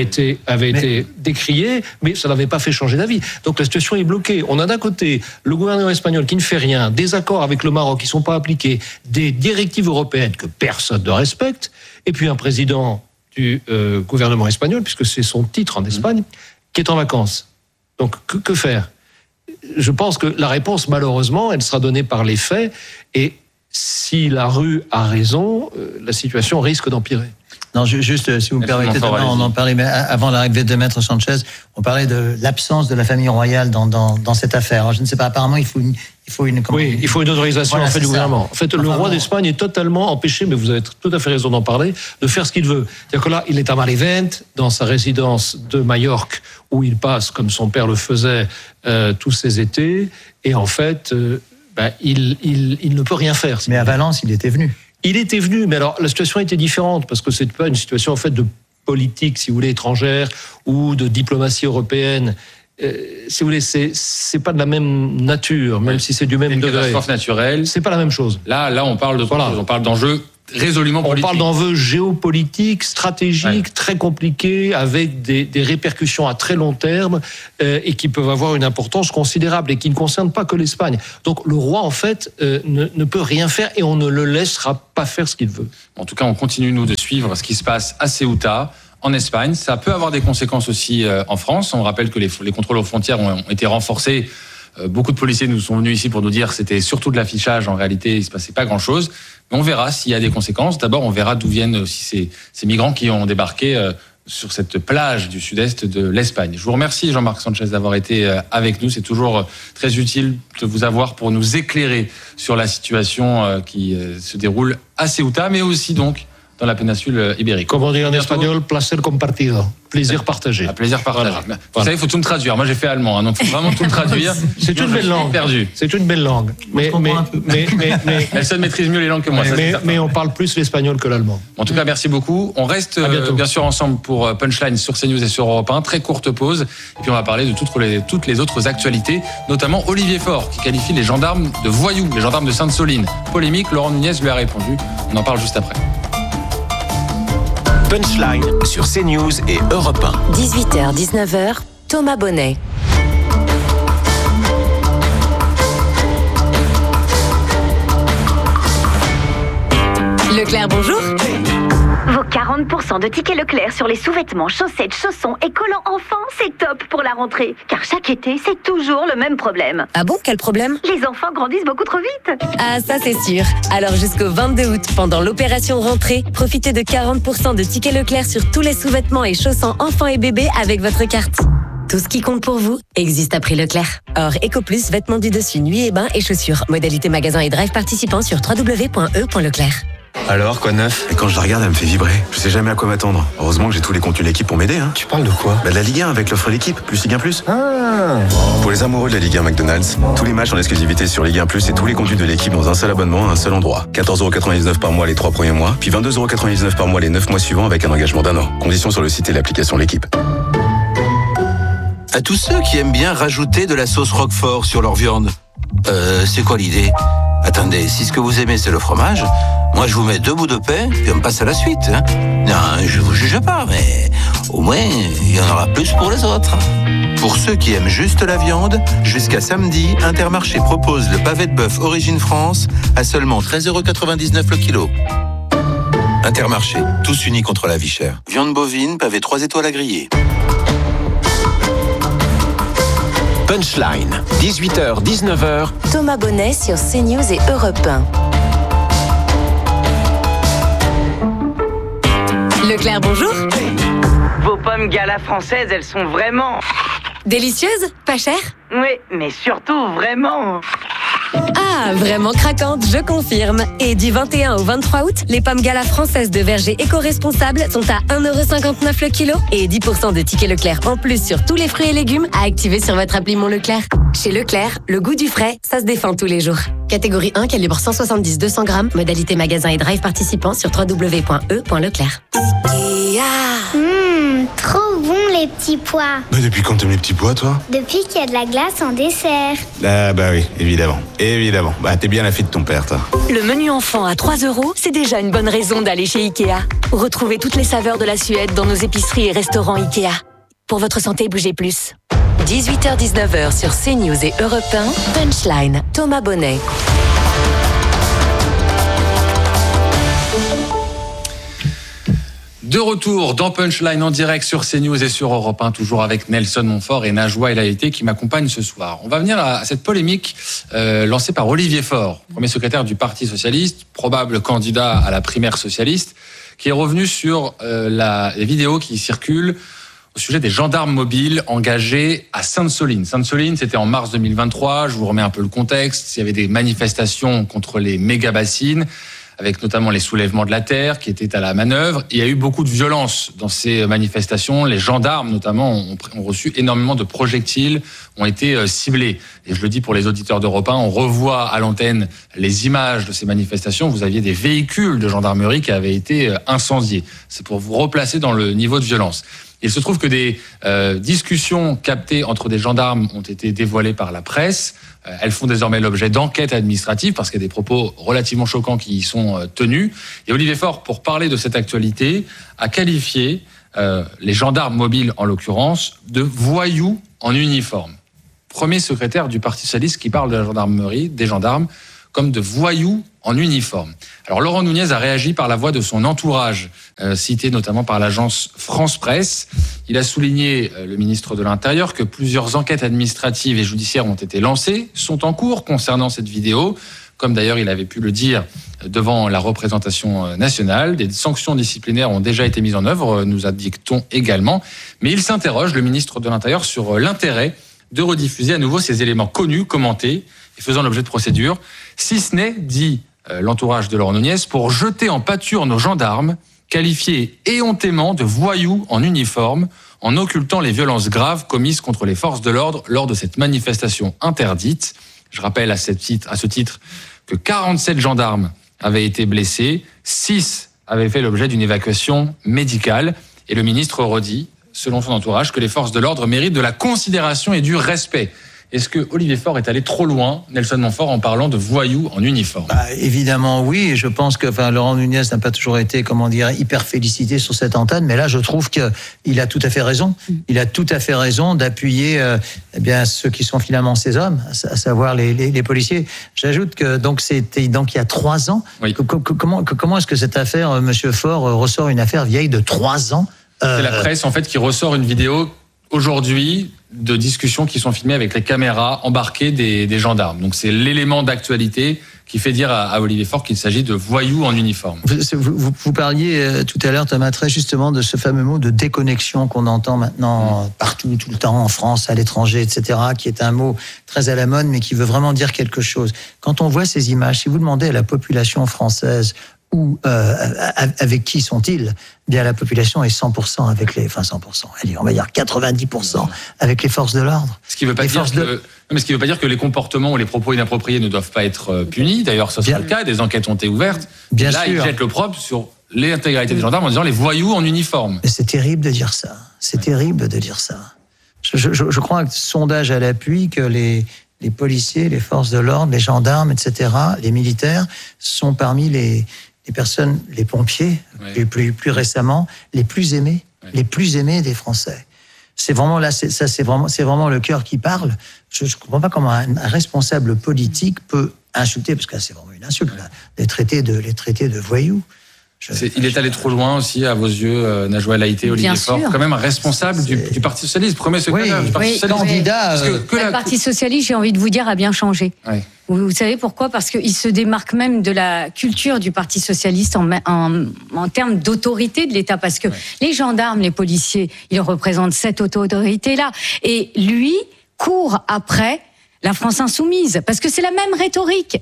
été décrié, mais ça n'avait pas fait changer d'avis. Donc la situation est bloquée. On a d'un côté le gouvernement espagnol qui ne fait rien, des accords avec le Maroc qui ne sont pas appliqués, des directives européennes que personne ne respecte, et puis un président du gouvernement espagnol, puisque c'est son titre en Espagne, qui est en vacances. Donc que faire ? Je pense que la réponse, malheureusement, elle sera donnée par les faits. Et si la rue a raison, la situation risque d'empirer. Non, juste, si vous me permettez, on en parlait, mais avant l'arrivée de Maître Sanchez, on parlait de l'absence de la famille royale dans cette affaire. Alors, je ne sais pas, apparemment, il faut une autorisation voilà, du gouvernement. En fait, le roi d'Espagne est totalement empêché, mais vous avez tout à fait raison d'en parler, de faire ce qu'il veut. C'est-à-dire que là, il est à Marivent, dans sa résidence de Majorque, où il passe, comme son père le faisait, tous ses étés, et en fait, il ne peut rien faire. Mais à Valence, il était venu. Il était venu, mais alors la situation était différente, parce que c'est pas une situation en fait de politique, si vous voulez, étrangère, ou de diplomatie européenne. Si vous voulez, c'est pas de la même nature, même si c'est du même degré. Catastrophe naturelle. C'est pas la même chose. Là, on parle de chose. On parle d'enjeux résolument politiques. On parle d'enjeux géopolitiques, stratégiques, très compliqués, avec des répercussions à très long terme et qui peuvent avoir une importance considérable et qui ne concernent pas que l'Espagne. Donc le roi, en fait, ne peut rien faire et on ne le laissera pas faire ce qu'il veut. En tout cas, on continue, nous, de suivre ce qui se passe à Ceuta, en Espagne. Ça peut avoir des conséquences aussi en France. On rappelle que les contrôles aux frontières ont été renforcés. Beaucoup de policiers nous sont venus ici pour nous dire que c'était surtout de l'affichage. En réalité, il ne se passait pas grand-chose. Mais on verra s'il y a des conséquences. D'abord, on verra d'où viennent aussi ces migrants qui ont débarqué sur cette plage du sud-est de l'Espagne. Je vous remercie, Jean-Marc Sanchez, d'avoir été avec nous. C'est toujours très utile de vous avoir pour nous éclairer sur la situation qui se déroule à Ceuta, mais aussi donc dans la péninsule ibérique. Comme on dit en espagnol, placer compartido. Plaisir partagé. Plaisir partagé. Voilà. Vous savez, il faut tout me traduire. Moi, j'ai fait allemand, donc il faut vraiment tout me traduire. C'est une belle langue. Perdu. C'est une belle langue. Mais Nelson maîtrise mieux les langues que moi. Mais on parle plus l'espagnol que l'allemand. En tout cas, merci beaucoup. On reste bien sûr ensemble pour Punchline sur CNews et sur Europe 1. Très courte pause. Et puis on va parler de toutes les autres actualités, notamment Olivier Faure, qui qualifie les gendarmes de voyous, les gendarmes de Sainte-Soline. Polémique, Laurent Nunez lui a répondu. On en parle juste après. Punchline sur CNews et Europe 1. 18h-19h, Thomas Bonnet. Leclerc, bonjour. Vos 40% de tickets Leclerc sur les sous-vêtements, chaussettes, chaussons et collants enfants, c'est top pour la rentrée. Car chaque été, c'est toujours le même problème. Ah bon, quel problème? Les enfants grandissent beaucoup trop vite. Ah, ça c'est sûr. Alors jusqu'au 22 août, pendant l'opération rentrée, profitez de 40% de tickets Leclerc sur tous les sous-vêtements et chaussons enfants et bébés avec votre carte. Tout ce qui compte pour vous existe à prix Leclerc. Or, EcoPlus, vêtements du dessus, nuit et bain et chaussures. Modalité magasin et drive participants sur www.e.leclerc. Alors, quoi de neuf? Et quand je la regarde, elle me fait vibrer. Je sais jamais à quoi m'attendre. Heureusement que j'ai tous les contenus de l'équipe pour m'aider. Tu parles de quoi? De la Ligue 1 avec l'offre l'équipe, plus Ligue 1 Plus. Pour les amoureux de la Ligue 1 McDonald's, tous les matchs en exclusivité sur Ligue 1 Plus et tous les contenus de l'équipe dans un seul abonnement à un seul endroit. 14,99€ par mois les 3 premiers mois, puis 22,99€ par mois les 9 mois suivants avec un engagement d'1 an. Conditions sur le site et l'application L'équipe. À tous ceux qui aiment bien rajouter de la sauce Roquefort sur leur viande. C'est quoi l'idée? Attendez, si ce que vous aimez c'est le fromage, moi je vous mets 2 bouts de pain, puis on passe à la suite. Non, je vous juge pas, mais au moins il y en aura plus pour les autres. Pour ceux qui aiment juste la viande, jusqu'à samedi, Intermarché propose le pavé de bœuf Origine France à seulement 13,99€ le kilo. Intermarché, tous unis contre la vie chère. Viande bovine, pavé 3 étoiles à griller. Punchline, 18h-19h. Thomas Bonnet sur CNews et Europe 1. Leclerc, bonjour. Vos pommes gala françaises, elles sont vraiment... Délicieuses? Pas chères? Oui, mais surtout vraiment... Ah, vraiment craquantes, je confirme. Et du 21 au 23 août, les pommes gala françaises de verger éco-responsables sont à 1,59€ le kilo et 10% de tickets Leclerc en plus sur tous les fruits et légumes à activer sur votre appli Mon Leclerc. Chez Leclerc, le goût du frais, ça se défend tous les jours. Catégorie 1, calibre 170-200 grammes, modalité magasin et drive participant sur www.e.leclerc. Trop bon les petits pois. Depuis quand t'aimes les petits pois, toi? Depuis qu'il y a de la glace en dessert. Ah bah oui, évidemment. Évidemment. Bah t'es bien la fille de ton père, toi. Le menu enfant à 3€, c'est déjà une bonne raison d'aller chez Ikea. Retrouvez toutes les saveurs de la Suède dans nos épiceries et restaurants Ikea. Pour votre santé, bougez plus. 18h-19h sur CNews et Europe 1, Punchline, Thomas Bonnet. De retour dans Punchline en direct sur CNews et sur Europe 1, toujours avec Nelson Montfort et Najwa El Haïty qui m'accompagnent ce soir. On va venir à cette polémique lancée par Olivier Faure, premier secrétaire du Parti Socialiste, probable candidat à la primaire socialiste, qui est revenu sur les vidéos qui circulent au sujet des gendarmes mobiles engagés à Sainte-Soline. Sainte-Soline, c'était en mars 2023. Je vous remets un peu le contexte. Il y avait des manifestations contre les méga-bassines, avec notamment les soulèvements de la terre qui étaient à la manœuvre. Il y a eu beaucoup de violence dans ces manifestations. Les gendarmes, notamment, ont reçu énormément de projectiles, ont été ciblés. Et je le dis pour les auditeurs d'Europe 1, on revoit à l'antenne les images de ces manifestations. Vous aviez des véhicules de gendarmerie qui avaient été incendiés. C'est pour vous replacer dans le niveau de violence. Il se trouve que des discussions captées entre des gendarmes ont été dévoilées par la presse. Elles font désormais l'objet d'enquêtes administratives parce qu'il y a des propos relativement choquants qui y sont tenus. Et Olivier Faure, pour parler de cette actualité, a qualifié les gendarmes mobiles, en l'occurrence, de voyous en uniforme. Premier secrétaire du Parti socialiste qui parle de la gendarmerie, des gendarmes, comme de voyous en uniforme. Alors Laurent Nunez a réagi par la voix de son entourage, cité notamment par l'agence France Presse. Il a souligné, le ministre de l'Intérieur, que plusieurs enquêtes administratives et judiciaires ont été lancées, sont en cours concernant cette vidéo, comme d'ailleurs il avait pu le dire devant la représentation nationale. Des sanctions disciplinaires ont déjà été mises en œuvre, nous indique-t-on également. Mais il s'interroge, le ministre de l'Intérieur, sur l'intérêt de rediffuser à nouveau ces éléments connus, commentés et faisant l'objet de procédures, si ce n'est, dit l'entourage de Laurent Nunez, pour jeter en pâture nos gendarmes, qualifiés éhontément de voyous en uniforme, en occultant les violences graves commises contre les forces de l'ordre lors de cette manifestation interdite. Je rappelle à ce titre que 47 gendarmes avaient été blessés, 6 avaient fait l'objet d'une évacuation médicale, et le ministre redit, selon son entourage, que les forces de l'ordre méritent de la considération et du respect. Est-ce que Olivier Faure est allé trop loin, Nelson Montfort, en parlant de voyous en uniforme ? Évidemment, oui. Et je pense que Laurent Nunez n'a pas toujours été, hyper félicité sur cette antenne. Mais là, je trouve qu'il a tout à fait raison. Il a tout à fait raison d'appuyer ceux qui sont finalement ses hommes, à savoir les policiers. J'ajoute que c'était il y a 3 ans. Oui. Comment est-ce que cette affaire, Monsieur Faure, ressort une affaire vieille de 3 ans ? C'est la presse, en fait, qui ressort une vidéo aujourd'hui de discussions qui sont filmées avec les caméras embarquées des gendarmes. Donc c'est l'élément d'actualité qui fait dire à Olivier Faure qu'il s'agit de voyous en uniforme. Vous parliez tout à l'heure, Thomas, très justement de ce fameux mot de déconnexion qu'on entend maintenant partout, tout le temps, en France, à l'étranger, etc., qui est un mot très à la mode, mais qui veut vraiment dire quelque chose. Quand on voit ces images, si vous demandez à la population française avec qui sont-ils ? Bien, la population est 100% avec les... 100%, allez, on va dire 90% avec les forces de l'ordre. Ce qui ne veut pas dire que les comportements ou les propos inappropriés ne doivent pas être punis. D'ailleurs, ce sera le cas. Des enquêtes ont été ouvertes. Bien là, sûr. Ils jettent l'opprobre sur l'intégralité des gendarmes en disant les voyous en uniforme. Mais c'est terrible de dire ça. C'est terrible de dire ça. Je crois que sondage à l'appui que les policiers, les forces de l'ordre, les gendarmes, etc., les militaires sont parmi les personnes, les pompiers, plus récemment, les plus aimés des Français. C'est vraiment là, c'est vraiment le cœur qui parle. Je ne comprends pas comment un responsable politique peut insulter, parce que là, c'est vraiment une insulte, là, les traiter de voyous. Il est allé trop loin aussi, à vos yeux, Najwa El Haïty, Olivier Faure, quand même un responsable du Parti Socialiste, premier secrétaire du Parti Socialiste. Candidat. Le Parti Socialiste, j'ai envie de vous dire, a bien changé. Oui. Vous savez pourquoi ? Parce qu'il se démarque même de la culture du Parti Socialiste en termes d'autorité de l'État. Parce que les gendarmes, les policiers, ils représentent cette autorité-là. Et lui court après la France insoumise, parce que c'est la même rhétorique.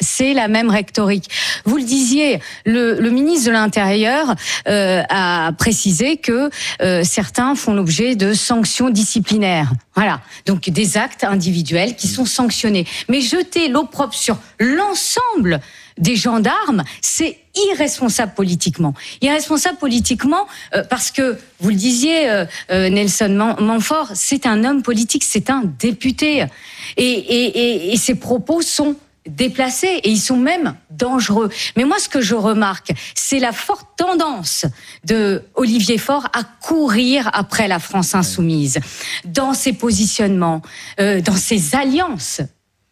Vous le disiez, le ministre de l'Intérieur a précisé que certains font l'objet de sanctions disciplinaires. Voilà, donc des actes individuels qui sont sanctionnés. Mais jeter l'opprobre sur l'ensemble des gendarmes, c'est irresponsable politiquement. Irresponsable politiquement parce que, vous le disiez, Nelson Montfort, c'est un homme politique, c'est un député. Et ses propos sont déplacés et ils sont même dangereux. Mais moi, ce que je remarque, c'est la forte tendance de Olivier Faure à courir après la France insoumise, dans ses positionnements, dans ses alliances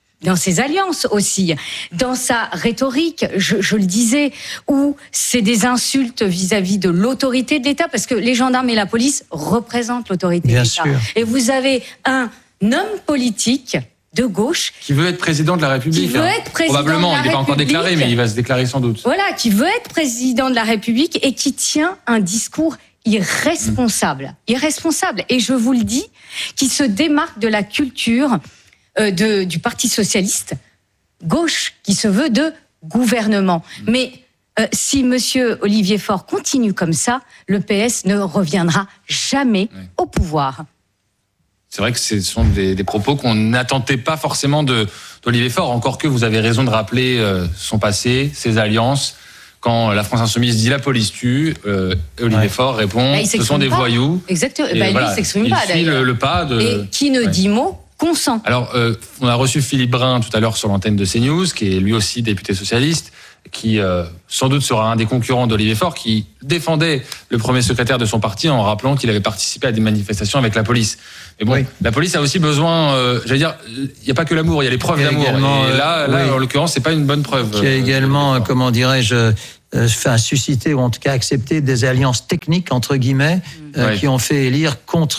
aussi, dans sa rhétorique, je le disais, où c'est des insultes vis-à-vis de l'autorité de l'État, parce que les gendarmes et la police représentent l'autorité de l'État. Sûr. Et vous avez un homme politique de gauche. Qui veut être président de la République. Qui veut être président Probablement, de la il n'est pas encore déclaré, mais il va se déclarer sans doute. Voilà, qui veut être président de la République et qui tient un discours irresponsable. Irresponsable. Et je vous le dis, qui se démarque de la culture du Parti socialiste, gauche, qui se veut de gouvernement. Mais si monsieur Olivier Faure continue comme ça, le PS ne reviendra jamais au pouvoir. C'est vrai que ce sont des propos qu'on n'attendait pas forcément d'Olivier Faure, encore que vous avez raison de rappeler son passé, ses alliances. Quand la France Insoumise dit la police tue, Olivier Faure répond ce sont des voyous. Exactement. Lui, il s'exprime pas d'ailleurs. Il suit le pas de... Et qui ne dit mot consent. Alors, on a reçu Philippe Brun tout à l'heure sur l'antenne de CNews, qui est lui aussi député socialiste, qui sans doute sera un des concurrents d'Olivier Faure, qui défendait le premier secrétaire de son parti en rappelant qu'il avait participé à des manifestations avec la police. Mais bon, la police a aussi besoin, j'allais dire, il n'y a pas que l'amour, il y a les preuves d'amour. Et là, en l'occurrence, c'est pas une bonne preuve. Qui a également, comment dirais-je, suscité ou en tout cas accepté des alliances techniques entre guillemets qui ont fait élire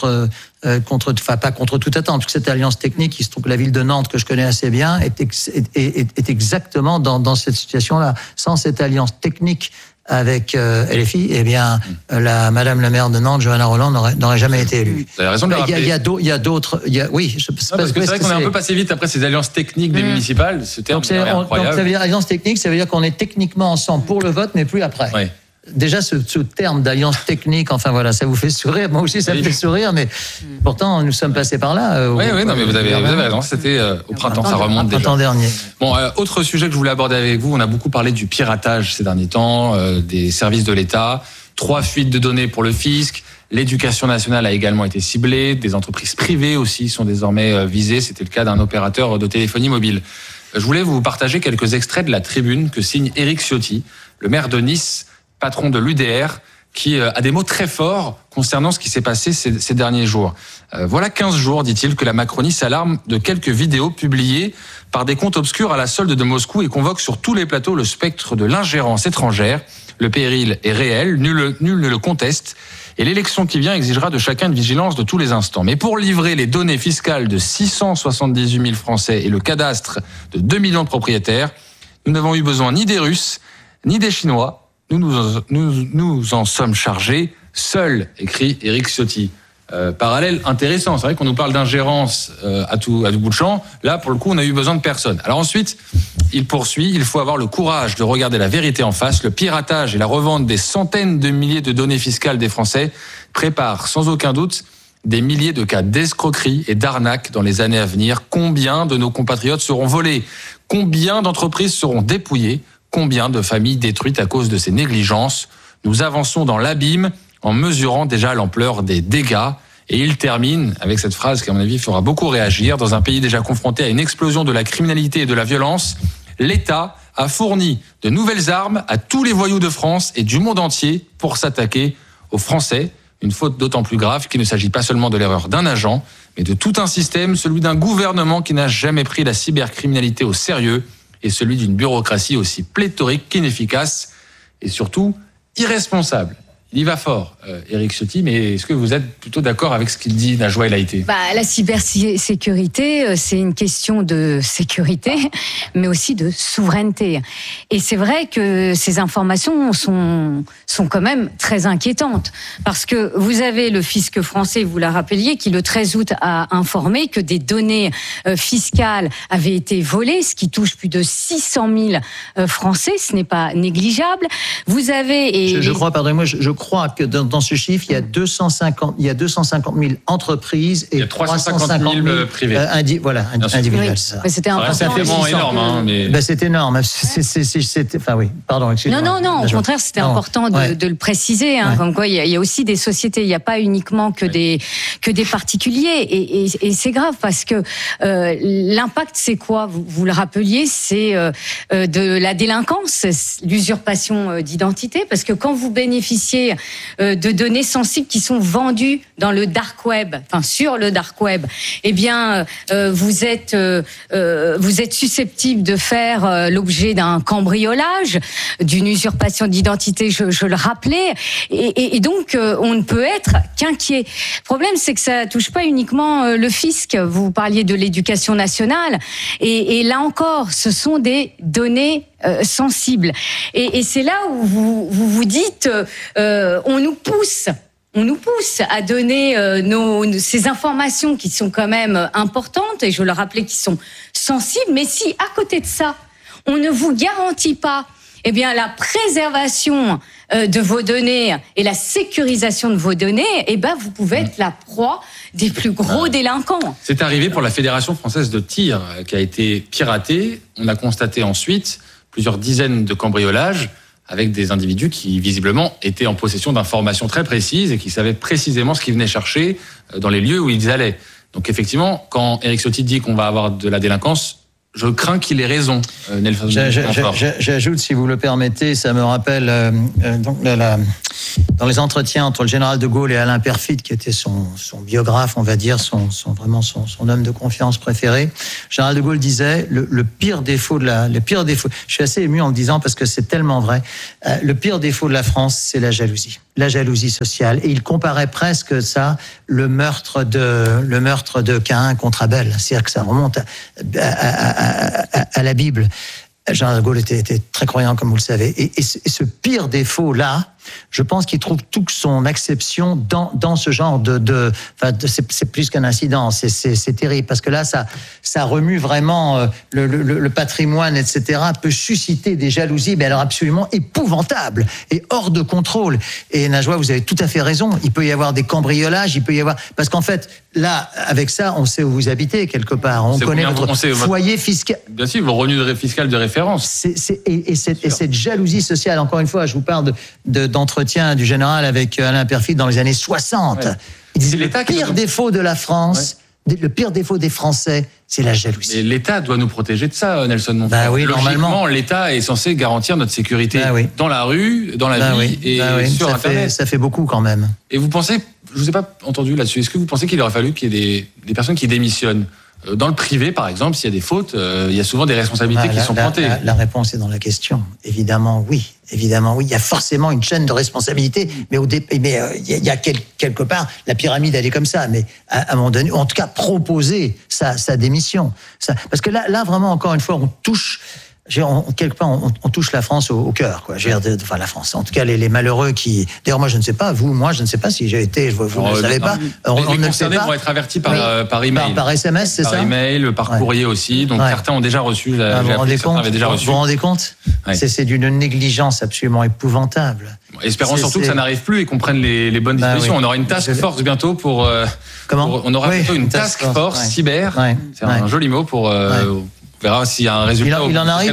pas contre toute attente, parce que cette alliance technique, il se trouve que la ville de Nantes, que je connais assez bien, est exactement dans cette situation-là. Sans cette alliance technique avec LFI, eh bien, Madame la maire de Nantes, Johanna Rolland, n'aurait jamais été élue. Vous avez raison de le rappeler. Il y a d'autres. Oui, parce que c'est vrai qu'on est un peu passé vite après ces alliances techniques des municipales. Ce terme est incroyable. Donc ça veut dire alliance technique, ça veut dire qu'on est techniquement ensemble pour le vote, mais plus après. Ouais. Déjà, ce terme d'alliance technique, enfin voilà, ça vous fait sourire. Moi aussi, ça me fait sourire, mais pourtant, nous sommes passés par là. Oui, non, mais vous avez raison. C'était au printemps, ça remonte déjà. Printemps dernier. Bon, autre sujet que je voulais aborder avec vous, on a beaucoup parlé du piratage ces derniers temps, des services de l'État, 3 fuites de données pour le fisc. L'éducation nationale a également été ciblée, des entreprises privées aussi sont désormais visées. C'était le cas d'un opérateur de téléphonie mobile. Je voulais vous partager quelques extraits de la tribune que signe Éric Ciotti, le maire de Nice, patron de l'UDR, qui a des mots très forts concernant ce qui s'est passé ces derniers jours. Voilà 15 jours, dit-il, que la Macronie s'alarme de quelques vidéos publiées par des comptes obscurs à la solde de Moscou et convoque sur tous les plateaux le spectre de l'ingérence étrangère. Le péril est réel, nul ne le conteste, et l'élection qui vient exigera de chacun une vigilance de tous les instants. Mais pour livrer les données fiscales de 678 000 Français et le cadastre de 2 millions de propriétaires, nous n'avons eu besoin ni des Russes, ni des Chinois. Nous en sommes chargés seuls, écrit Éric Ciotti. Parallèle intéressant, c'est vrai qu'on nous parle d'ingérence à tout bout de champ. Là, pour le coup, on n'a eu besoin de personne. Alors ensuite, il poursuit, il faut avoir le courage de regarder la vérité en face. Le piratage et la revente des centaines de milliers de données fiscales des Français préparent sans aucun doute des milliers de cas d'escroquerie et d'arnaque dans les années à venir. Combien de nos compatriotes seront volés? Combien d'entreprises seront dépouillées? Combien de familles détruites à cause de ces négligences? Nous avançons dans l'abîme en mesurant déjà l'ampleur des dégâts. Et il termine avec cette phrase qui, à mon avis, fera beaucoup réagir. Dans un pays déjà confronté à une explosion de la criminalité et de la violence, l'État a fourni de nouvelles armes à tous les voyous de France et du monde entier pour s'attaquer aux Français. Une faute d'autant plus grave qu'il ne s'agit pas seulement de l'erreur d'un agent, mais de tout un système, celui d'un gouvernement qui n'a jamais pris la cybercriminalité au sérieux et celui d'une bureaucratie aussi pléthorique qu'inefficace et surtout irresponsable. Il y va fort, Éric Ciotti, mais est-ce que vous êtes plutôt d'accord avec ce qu'il dit, Najwa El Haïty ? La cybersécurité, c'est une question de sécurité, mais aussi de souveraineté. Et c'est vrai que ces informations sont quand même très inquiétantes, parce que vous avez le fisc français, vous la rappeliez, qui le 13 août a informé que des données fiscales avaient été volées, ce qui touche plus de 600 000 Français, ce n'est pas négligeable. Vous avez... Je crois, pardonnez-moi, je crois que dans ce chiffre, il y a 250 000 entreprises et 350 000 privés. Individuels. Oui. C'était important. C'est énorme. C'est énorme. Enfin oui, pardon, excusez-moi. Non, au contraire, c'était important de le préciser. Comme quoi, il y a aussi des sociétés, il n'y a pas uniquement que des particuliers. Et c'est grave parce que l'impact, c'est quoi ? Vous le rappeliez, c'est de la délinquance, l'usurpation d'identité. Parce que quand vous bénéficiez parler de données sensibles qui sont vendues dans le dark web, enfin sur le dark web, eh bien, vous êtes susceptible de faire l'objet d'un cambriolage, d'une usurpation d'identité, je le rappelais, et donc on ne peut être qu'inquiet. Le problème, c'est que ça touche pas uniquement le fisc. Vous parliez de l'éducation nationale, et là encore, ce sont des données sensibles. Et c'est là où vous dites, on nous pousse à donner ces informations qui sont quand même importantes, et je le rappelais, qui sont sensibles. Mais si, à côté de ça, on ne vous garantit pas la préservation de vos données et la sécurisation de vos données, vous pouvez être la proie des plus gros délinquants. C'est arrivé pour la Fédération française de tir, qui a été piratée. On a constaté ensuite plusieurs dizaines de cambriolages avec des individus qui, visiblement, étaient en possession d'informations très précises et qui savaient précisément ce qu'ils venaient chercher dans les lieux où ils allaient. Donc, effectivement, quand Éric Ciotti dit qu'on va avoir de la délinquance, je crains qu'il ait raison, Nelson. J'ajoute, si vous le permettez, ça me rappelle dans les entretiens entre le général de Gaulle et Alain Perfit, qui était son biographe, on va dire, vraiment son homme de confiance préféré. Le général de Gaulle disait le pire défaut je suis assez ému en le disant parce que c'est tellement vrai. Le pire défaut de la France, c'est la jalousie sociale. Et il comparait presque ça, le meurtre de Caïn contre Abel. C'est-à-dire que ça remonte à la Bible. Jean de Gaulle était très croyant, comme vous le savez. Et ce pire défaut-là, je pense qu'il trouve toute son acception dans ce genre c'est plus qu'un incident, c'est terrible, parce que là, ça remue vraiment le patrimoine, etc., peut susciter des jalousies, mais alors absolument épouvantables et hors de contrôle. Et Najwa, vous avez tout à fait raison, il peut y avoir des cambriolages, parce qu'en fait, là, avec ça, on sait où vous habitez, quelque part, on connaît votre foyer fiscal. Bien sûr, vos revenus fiscaux de référence. Et cette jalousie sociale, encore une fois, je vous parle d'entretien du général avec Alain Perfit dans les années 60. Ouais. Il disait le pire défaut de la France, le pire défaut des Français, c'est la jalousie. Et l'État doit nous protéger de ça, Nelson Montfort. Bah oui, normalement, l'État est censé garantir notre sécurité dans la rue, dans la vie et sur Internet. Ça fait beaucoup quand même. Et vous pensez, je ne vous ai pas entendu là-dessus, est-ce que vous pensez qu'il aurait fallu qu'il y ait des personnes qui démissionnent ? Dans le privé, par exemple, s'il y a des fautes, il y a souvent des responsabilités qui sont pointées. La réponse est dans la question. Évidemment, oui. Il y a forcément une chaîne de responsabilité, mais il y a quelque part, la pyramide, elle est comme ça. Mais à un moment donné, en tout cas, proposer sa démission. Parce que là, vraiment, encore une fois, on touche... quelque part, on touche la France au cœur, quoi. Enfin, la France. En tout cas, les malheureux qui. D'ailleurs, moi, je ne sais pas. Moi, je ne sais pas si j'ai été. Vous ne le savez pas. On ne le sait pas. Vont être avertis par email. Par SMS, c'est ça. Par email, par courrier aussi. Donc certains ont déjà reçu. Vous vous rendez compte C'est d'une négligence absolument épouvantable. Espérons surtout que ça n'arrive plus et qu'on prenne les bonnes dispositions. On aura une task force bientôt pour. On aura bientôt une task force cyber. C'est un joli mot pour. On verra s'il y a un résultat.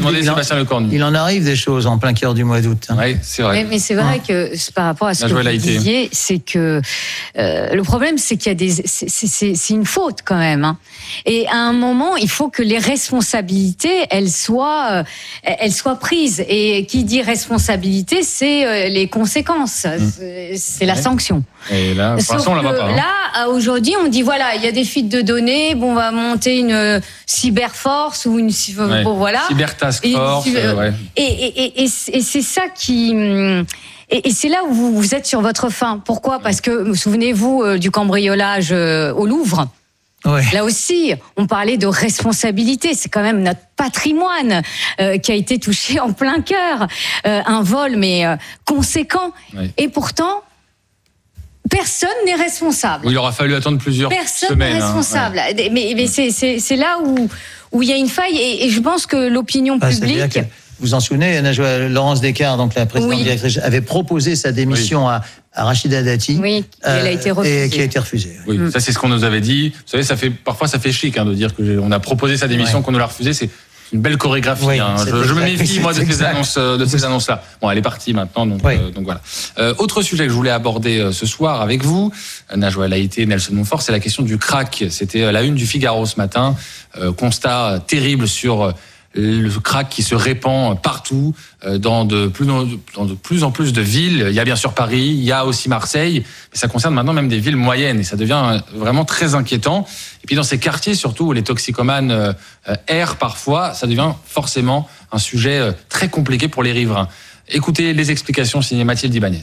Il en arrive des choses en plein cœur du mois d'août. Oui, c'est vrai. Mais c'est vrai que par rapport à ce que vous disiez, c'est que le problème, c'est qu'il y a c'est une faute quand même. Et à un moment, il faut que les responsabilités, elles soient prises. Et qui dit responsabilité, c'est les conséquences, c'est la sanction. Et là, pour l'instant, on la voit pas. Là, aujourd'hui, on dit voilà, il y a des fuites de données, on va monter une cyberforce ou une cyber task force. Et c'est ça qui. Et c'est là où vous êtes sur votre faim. Pourquoi ? Parce que, souvenez-vous du cambriolage au Louvre. Ouais. Là aussi, on parlait de responsabilité. C'est quand même notre patrimoine qui a été touché en plein cœur. Un vol, mais conséquent. Ouais. Et pourtant, personne n'est responsable. Il aura fallu attendre plusieurs semaines. Personne n'est responsable. Mais c'est là où il y a une faille. Et je pense que l'opinion publique... Vous en souvenez, Laurence Descartes, donc la présidente directrice, avait proposé sa démission à Rachida Dati. Oui, elle a été refusée. Et qui a été refusée. Oui, ça c'est ce qu'on nous avait dit. Vous savez, parfois ça fait chic de dire qu'on a proposé sa démission, qu'on nous l'a refusée. C'est une belle chorégraphie. Je me méfie, moi, de ces annonces-là. Bon, elle est partie maintenant, donc voilà. Autre sujet que je voulais aborder ce soir avec vous, Najwa El Haïty, Nelson Montfort, c'est la question du crack. C'était la une du Figaro ce matin. Constat terrible sur le crack qui se répand partout, dans de plus en plus de villes. Il y a bien sûr Paris, il y a aussi Marseille, mais ça concerne maintenant même des villes moyennes et ça devient vraiment très inquiétant. Et puis dans ces quartiers surtout où les toxicomanes errent parfois, ça devient forcément un sujet très compliqué pour les riverains. Écoutez les explications signées Mathilde Ibanez.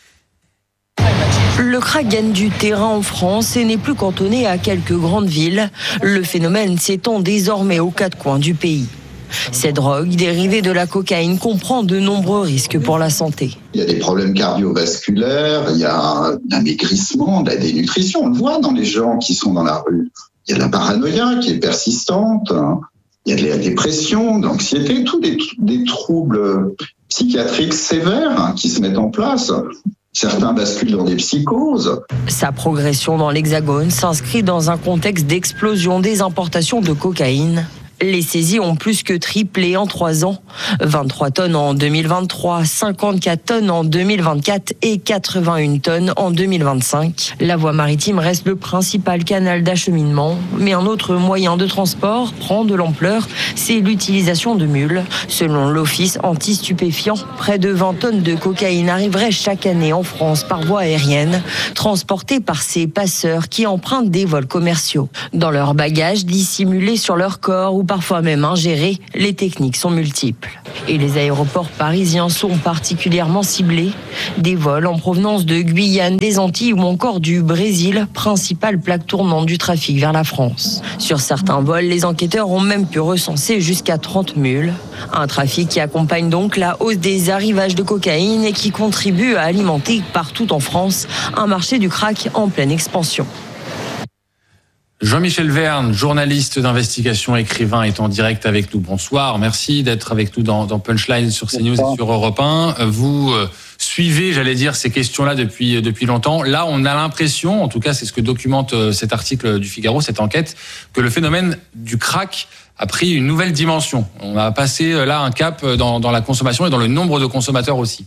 Le crack gagne du terrain en France et n'est plus cantonné à quelques grandes villes. Le phénomène s'étend désormais aux quatre coins du pays. Cette drogue, dérivée de la cocaïne, comprend de nombreux risques pour la santé. Il y a des problèmes cardiovasculaires, il y a un amaigrissement, de la dénutrition. On le voit dans les gens qui sont dans la rue. Il y a de la paranoïa qui est persistante, il y a de la dépression, de l'anxiété, tous des troubles psychiatriques sévères qui se mettent en place. Certains basculent dans des psychoses. Sa progression dans l'Hexagone s'inscrit dans un contexte d'explosion des importations de cocaïne. Les saisies ont plus que triplé en 3 ans. 23 tonnes en 2023, 54 tonnes en 2024 et 81 tonnes en 2025. La voie maritime reste le principal canal d'acheminement, mais un autre moyen de transport prend de l'ampleur, c'est l'utilisation de mules. Selon l'Office anti-stupéfiant, près de 20 tonnes de cocaïne arriveraient chaque année en France par voie aérienne, transportées par ces passeurs qui empruntent des vols commerciaux. Dans leurs bagages, dissimulés sur leur corps ou parfois même ingérés, les techniques sont multiples. Et les aéroports parisiens sont particulièrement ciblés. Des vols en provenance de Guyane, des Antilles ou encore du Brésil, principale plaque tournante du trafic vers la France. Sur certains vols, les enquêteurs ont même pu recenser jusqu'à 30 mules. Un trafic qui accompagne donc la hausse des arrivages de cocaïne et qui contribue à alimenter partout en France un marché du crack en pleine expansion. Jean-Michel Verne, journaliste d'investigation, écrivain, est en direct avec nous. Bonsoir, merci d'être avec nous dans Punchline sur CNews et sur Europe 1. Vous suivez, j'allais dire, ces questions-là depuis longtemps. Là, on a l'impression, en tout cas c'est ce que documente cet article du Figaro, cette enquête, que le phénomène du crack a pris une nouvelle dimension. On a passé là un cap dans la consommation et dans le nombre de consommateurs aussi.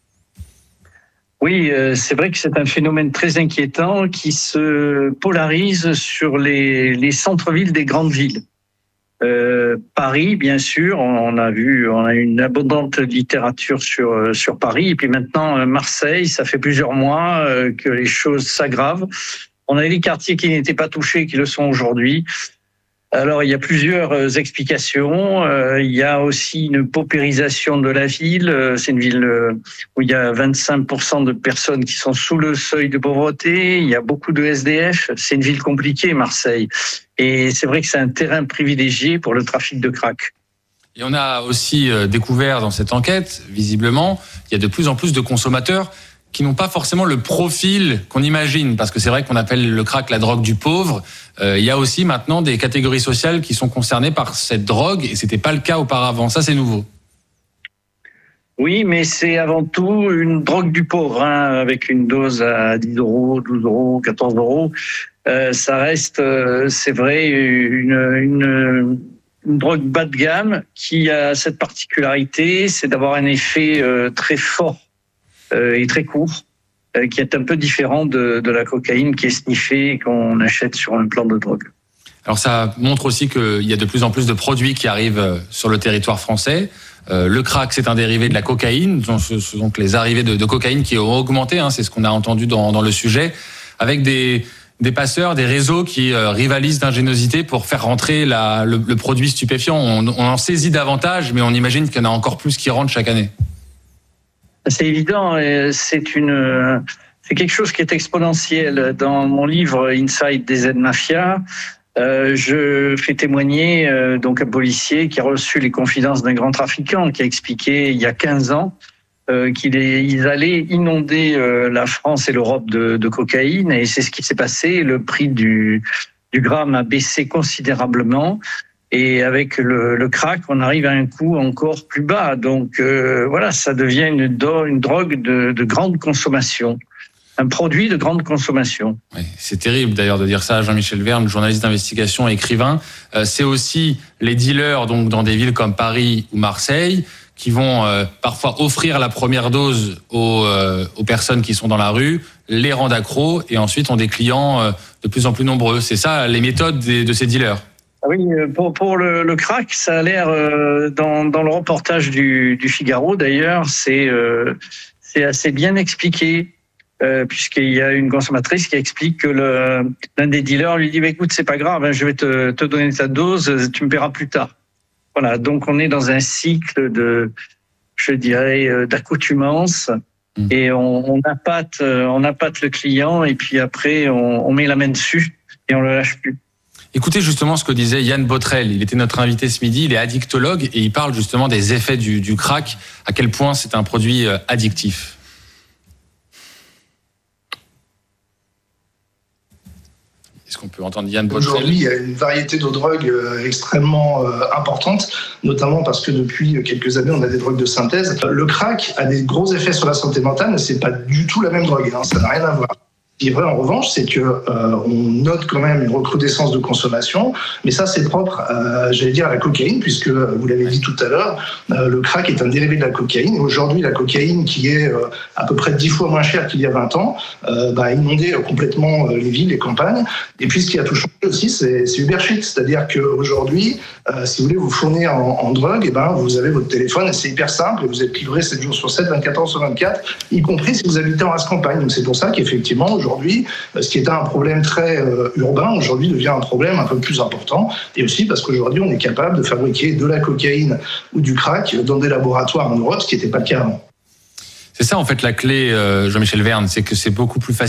Oui, c'est vrai que c'est un phénomène très inquiétant qui se polarise sur les centres-villes des grandes villes. Paris, bien sûr, on a une abondante littérature sur Paris. Et puis maintenant, Marseille, ça fait plusieurs mois que les choses s'aggravent. On a les quartiers qui n'étaient pas touchés, qui le sont aujourd'hui. Alors, il y a plusieurs explications. Il y a aussi une paupérisation de la ville. C'est une ville où il y a 25% de personnes qui sont sous le seuil de pauvreté. Il y a beaucoup de SDF. C'est une ville compliquée, Marseille. Et c'est vrai que c'est un terrain privilégié pour le trafic de crack. Et on a aussi découvert dans cette enquête, visiblement, il y a de plus en plus de consommateurs qui n'ont pas forcément le profil qu'on imagine, parce que c'est vrai qu'on appelle le crack la drogue du pauvre. Il y a aussi maintenant des catégories sociales qui sont concernées par cette drogue, et c'était pas le cas auparavant. Ça, c'est nouveau. Oui, mais c'est avant tout une drogue du pauvre, avec une dose à 10 euros, 12 euros, 14 euros. Ça reste, c'est vrai, une drogue bas de gamme qui a cette particularité, c'est d'avoir un effet très fort et très court, qui est un peu différent de la cocaïne qui est sniffée et qu'on achète sur un plan de drogue. Alors ça montre aussi qu'il y a de plus en plus de produits qui arrivent sur le territoire français. Le crack, c'est un dérivé de la cocaïne, donc les arrivées de cocaïne qui ont augmenté, c'est ce qu'on a entendu dans le sujet, avec des passeurs, des réseaux qui rivalisent d'ingéniosité pour faire rentrer le produit stupéfiant. On en saisit davantage, mais on imagine qu'il y en a encore plus qui rentrent chaque année. C'est évident, c'est quelque chose qui est exponentiel. Dans mon livre Inside DZ Mafia, je fais témoigner donc un policier qui a reçu les confidences d'un grand trafiquant qui a expliqué il y a 15 ans qu'ils allaient inonder la France et l'Europe de cocaïne, et c'est ce qui s'est passé. Le prix du gramme a baissé considérablement. Et avec le crack, on arrive à un coût encore plus bas. Donc voilà, ça devient une drogue de grande consommation, un produit de grande consommation. Oui, c'est terrible d'ailleurs de dire ça. Jean-Michel Verne, journaliste d'investigation et écrivain. C'est aussi les dealers donc dans des villes comme Paris ou Marseille qui vont parfois offrir la première dose aux personnes qui sont dans la rue, les rendent accros et ensuite ont des clients de plus en plus nombreux. C'est ça les méthodes de ces dealers. Oui, pour le crack, ça a l'air dans le reportage du Figaro d'ailleurs, c'est assez bien expliqué puisqu'il y a une consommatrice qui explique que l'un des dealers lui dit écoute, c'est pas grave, je vais te donner ta dose, tu me paieras plus tard. Voilà, donc on est dans un cycle d'accoutumance et on appâte le client et puis après on met la main dessus et on le lâche plus. Écoutez justement ce que disait Yann Botrel. Il était notre invité ce midi. Il est addictologue et il parle justement des effets du crack, à quel point c'est un produit addictif. Est-ce qu'on peut entendre Yann Botrel ? Aujourd'hui, il y a une variété de drogues extrêmement importante, notamment parce que depuis quelques années, on a des drogues de synthèse. Le crack a des gros effets sur la santé mentale, mais c'est pas du tout la même drogue. Ça n'a rien à voir. Ce qui est vrai en revanche, c'est que on note quand même une recrudescence de consommation, mais ça c'est propre, à la cocaïne, puisque vous l'avez dit tout à l'heure, le crack est un dérivé de la cocaïne. Et aujourd'hui, la cocaïne, qui est à peu près 10 fois moins chère qu'il y a 20 ans, a inondé complètement les villes, les campagnes. Et puis ce qui a tout changé aussi, c'est Uber Sheets, c'est-à-dire qu'aujourd'hui, si vous voulez vous fournir en drogue, vous avez votre téléphone et c'est hyper simple, et vous êtes livré 7 jours sur 7, 24 heures sur 24, y compris si vous habitez en race campagne. Donc c'est pour ça qu'effectivement, aujourd'hui, ce qui était un problème très urbain, aujourd'hui devient un problème un peu plus important. Et aussi parce qu'aujourd'hui, on est capable de fabriquer de la cocaïne ou du crack dans des laboratoires en Europe, ce qui n'était pas le cas avant. C'est ça en fait la clé, Jean-Michel Verne, c'est que c'est beaucoup plus facile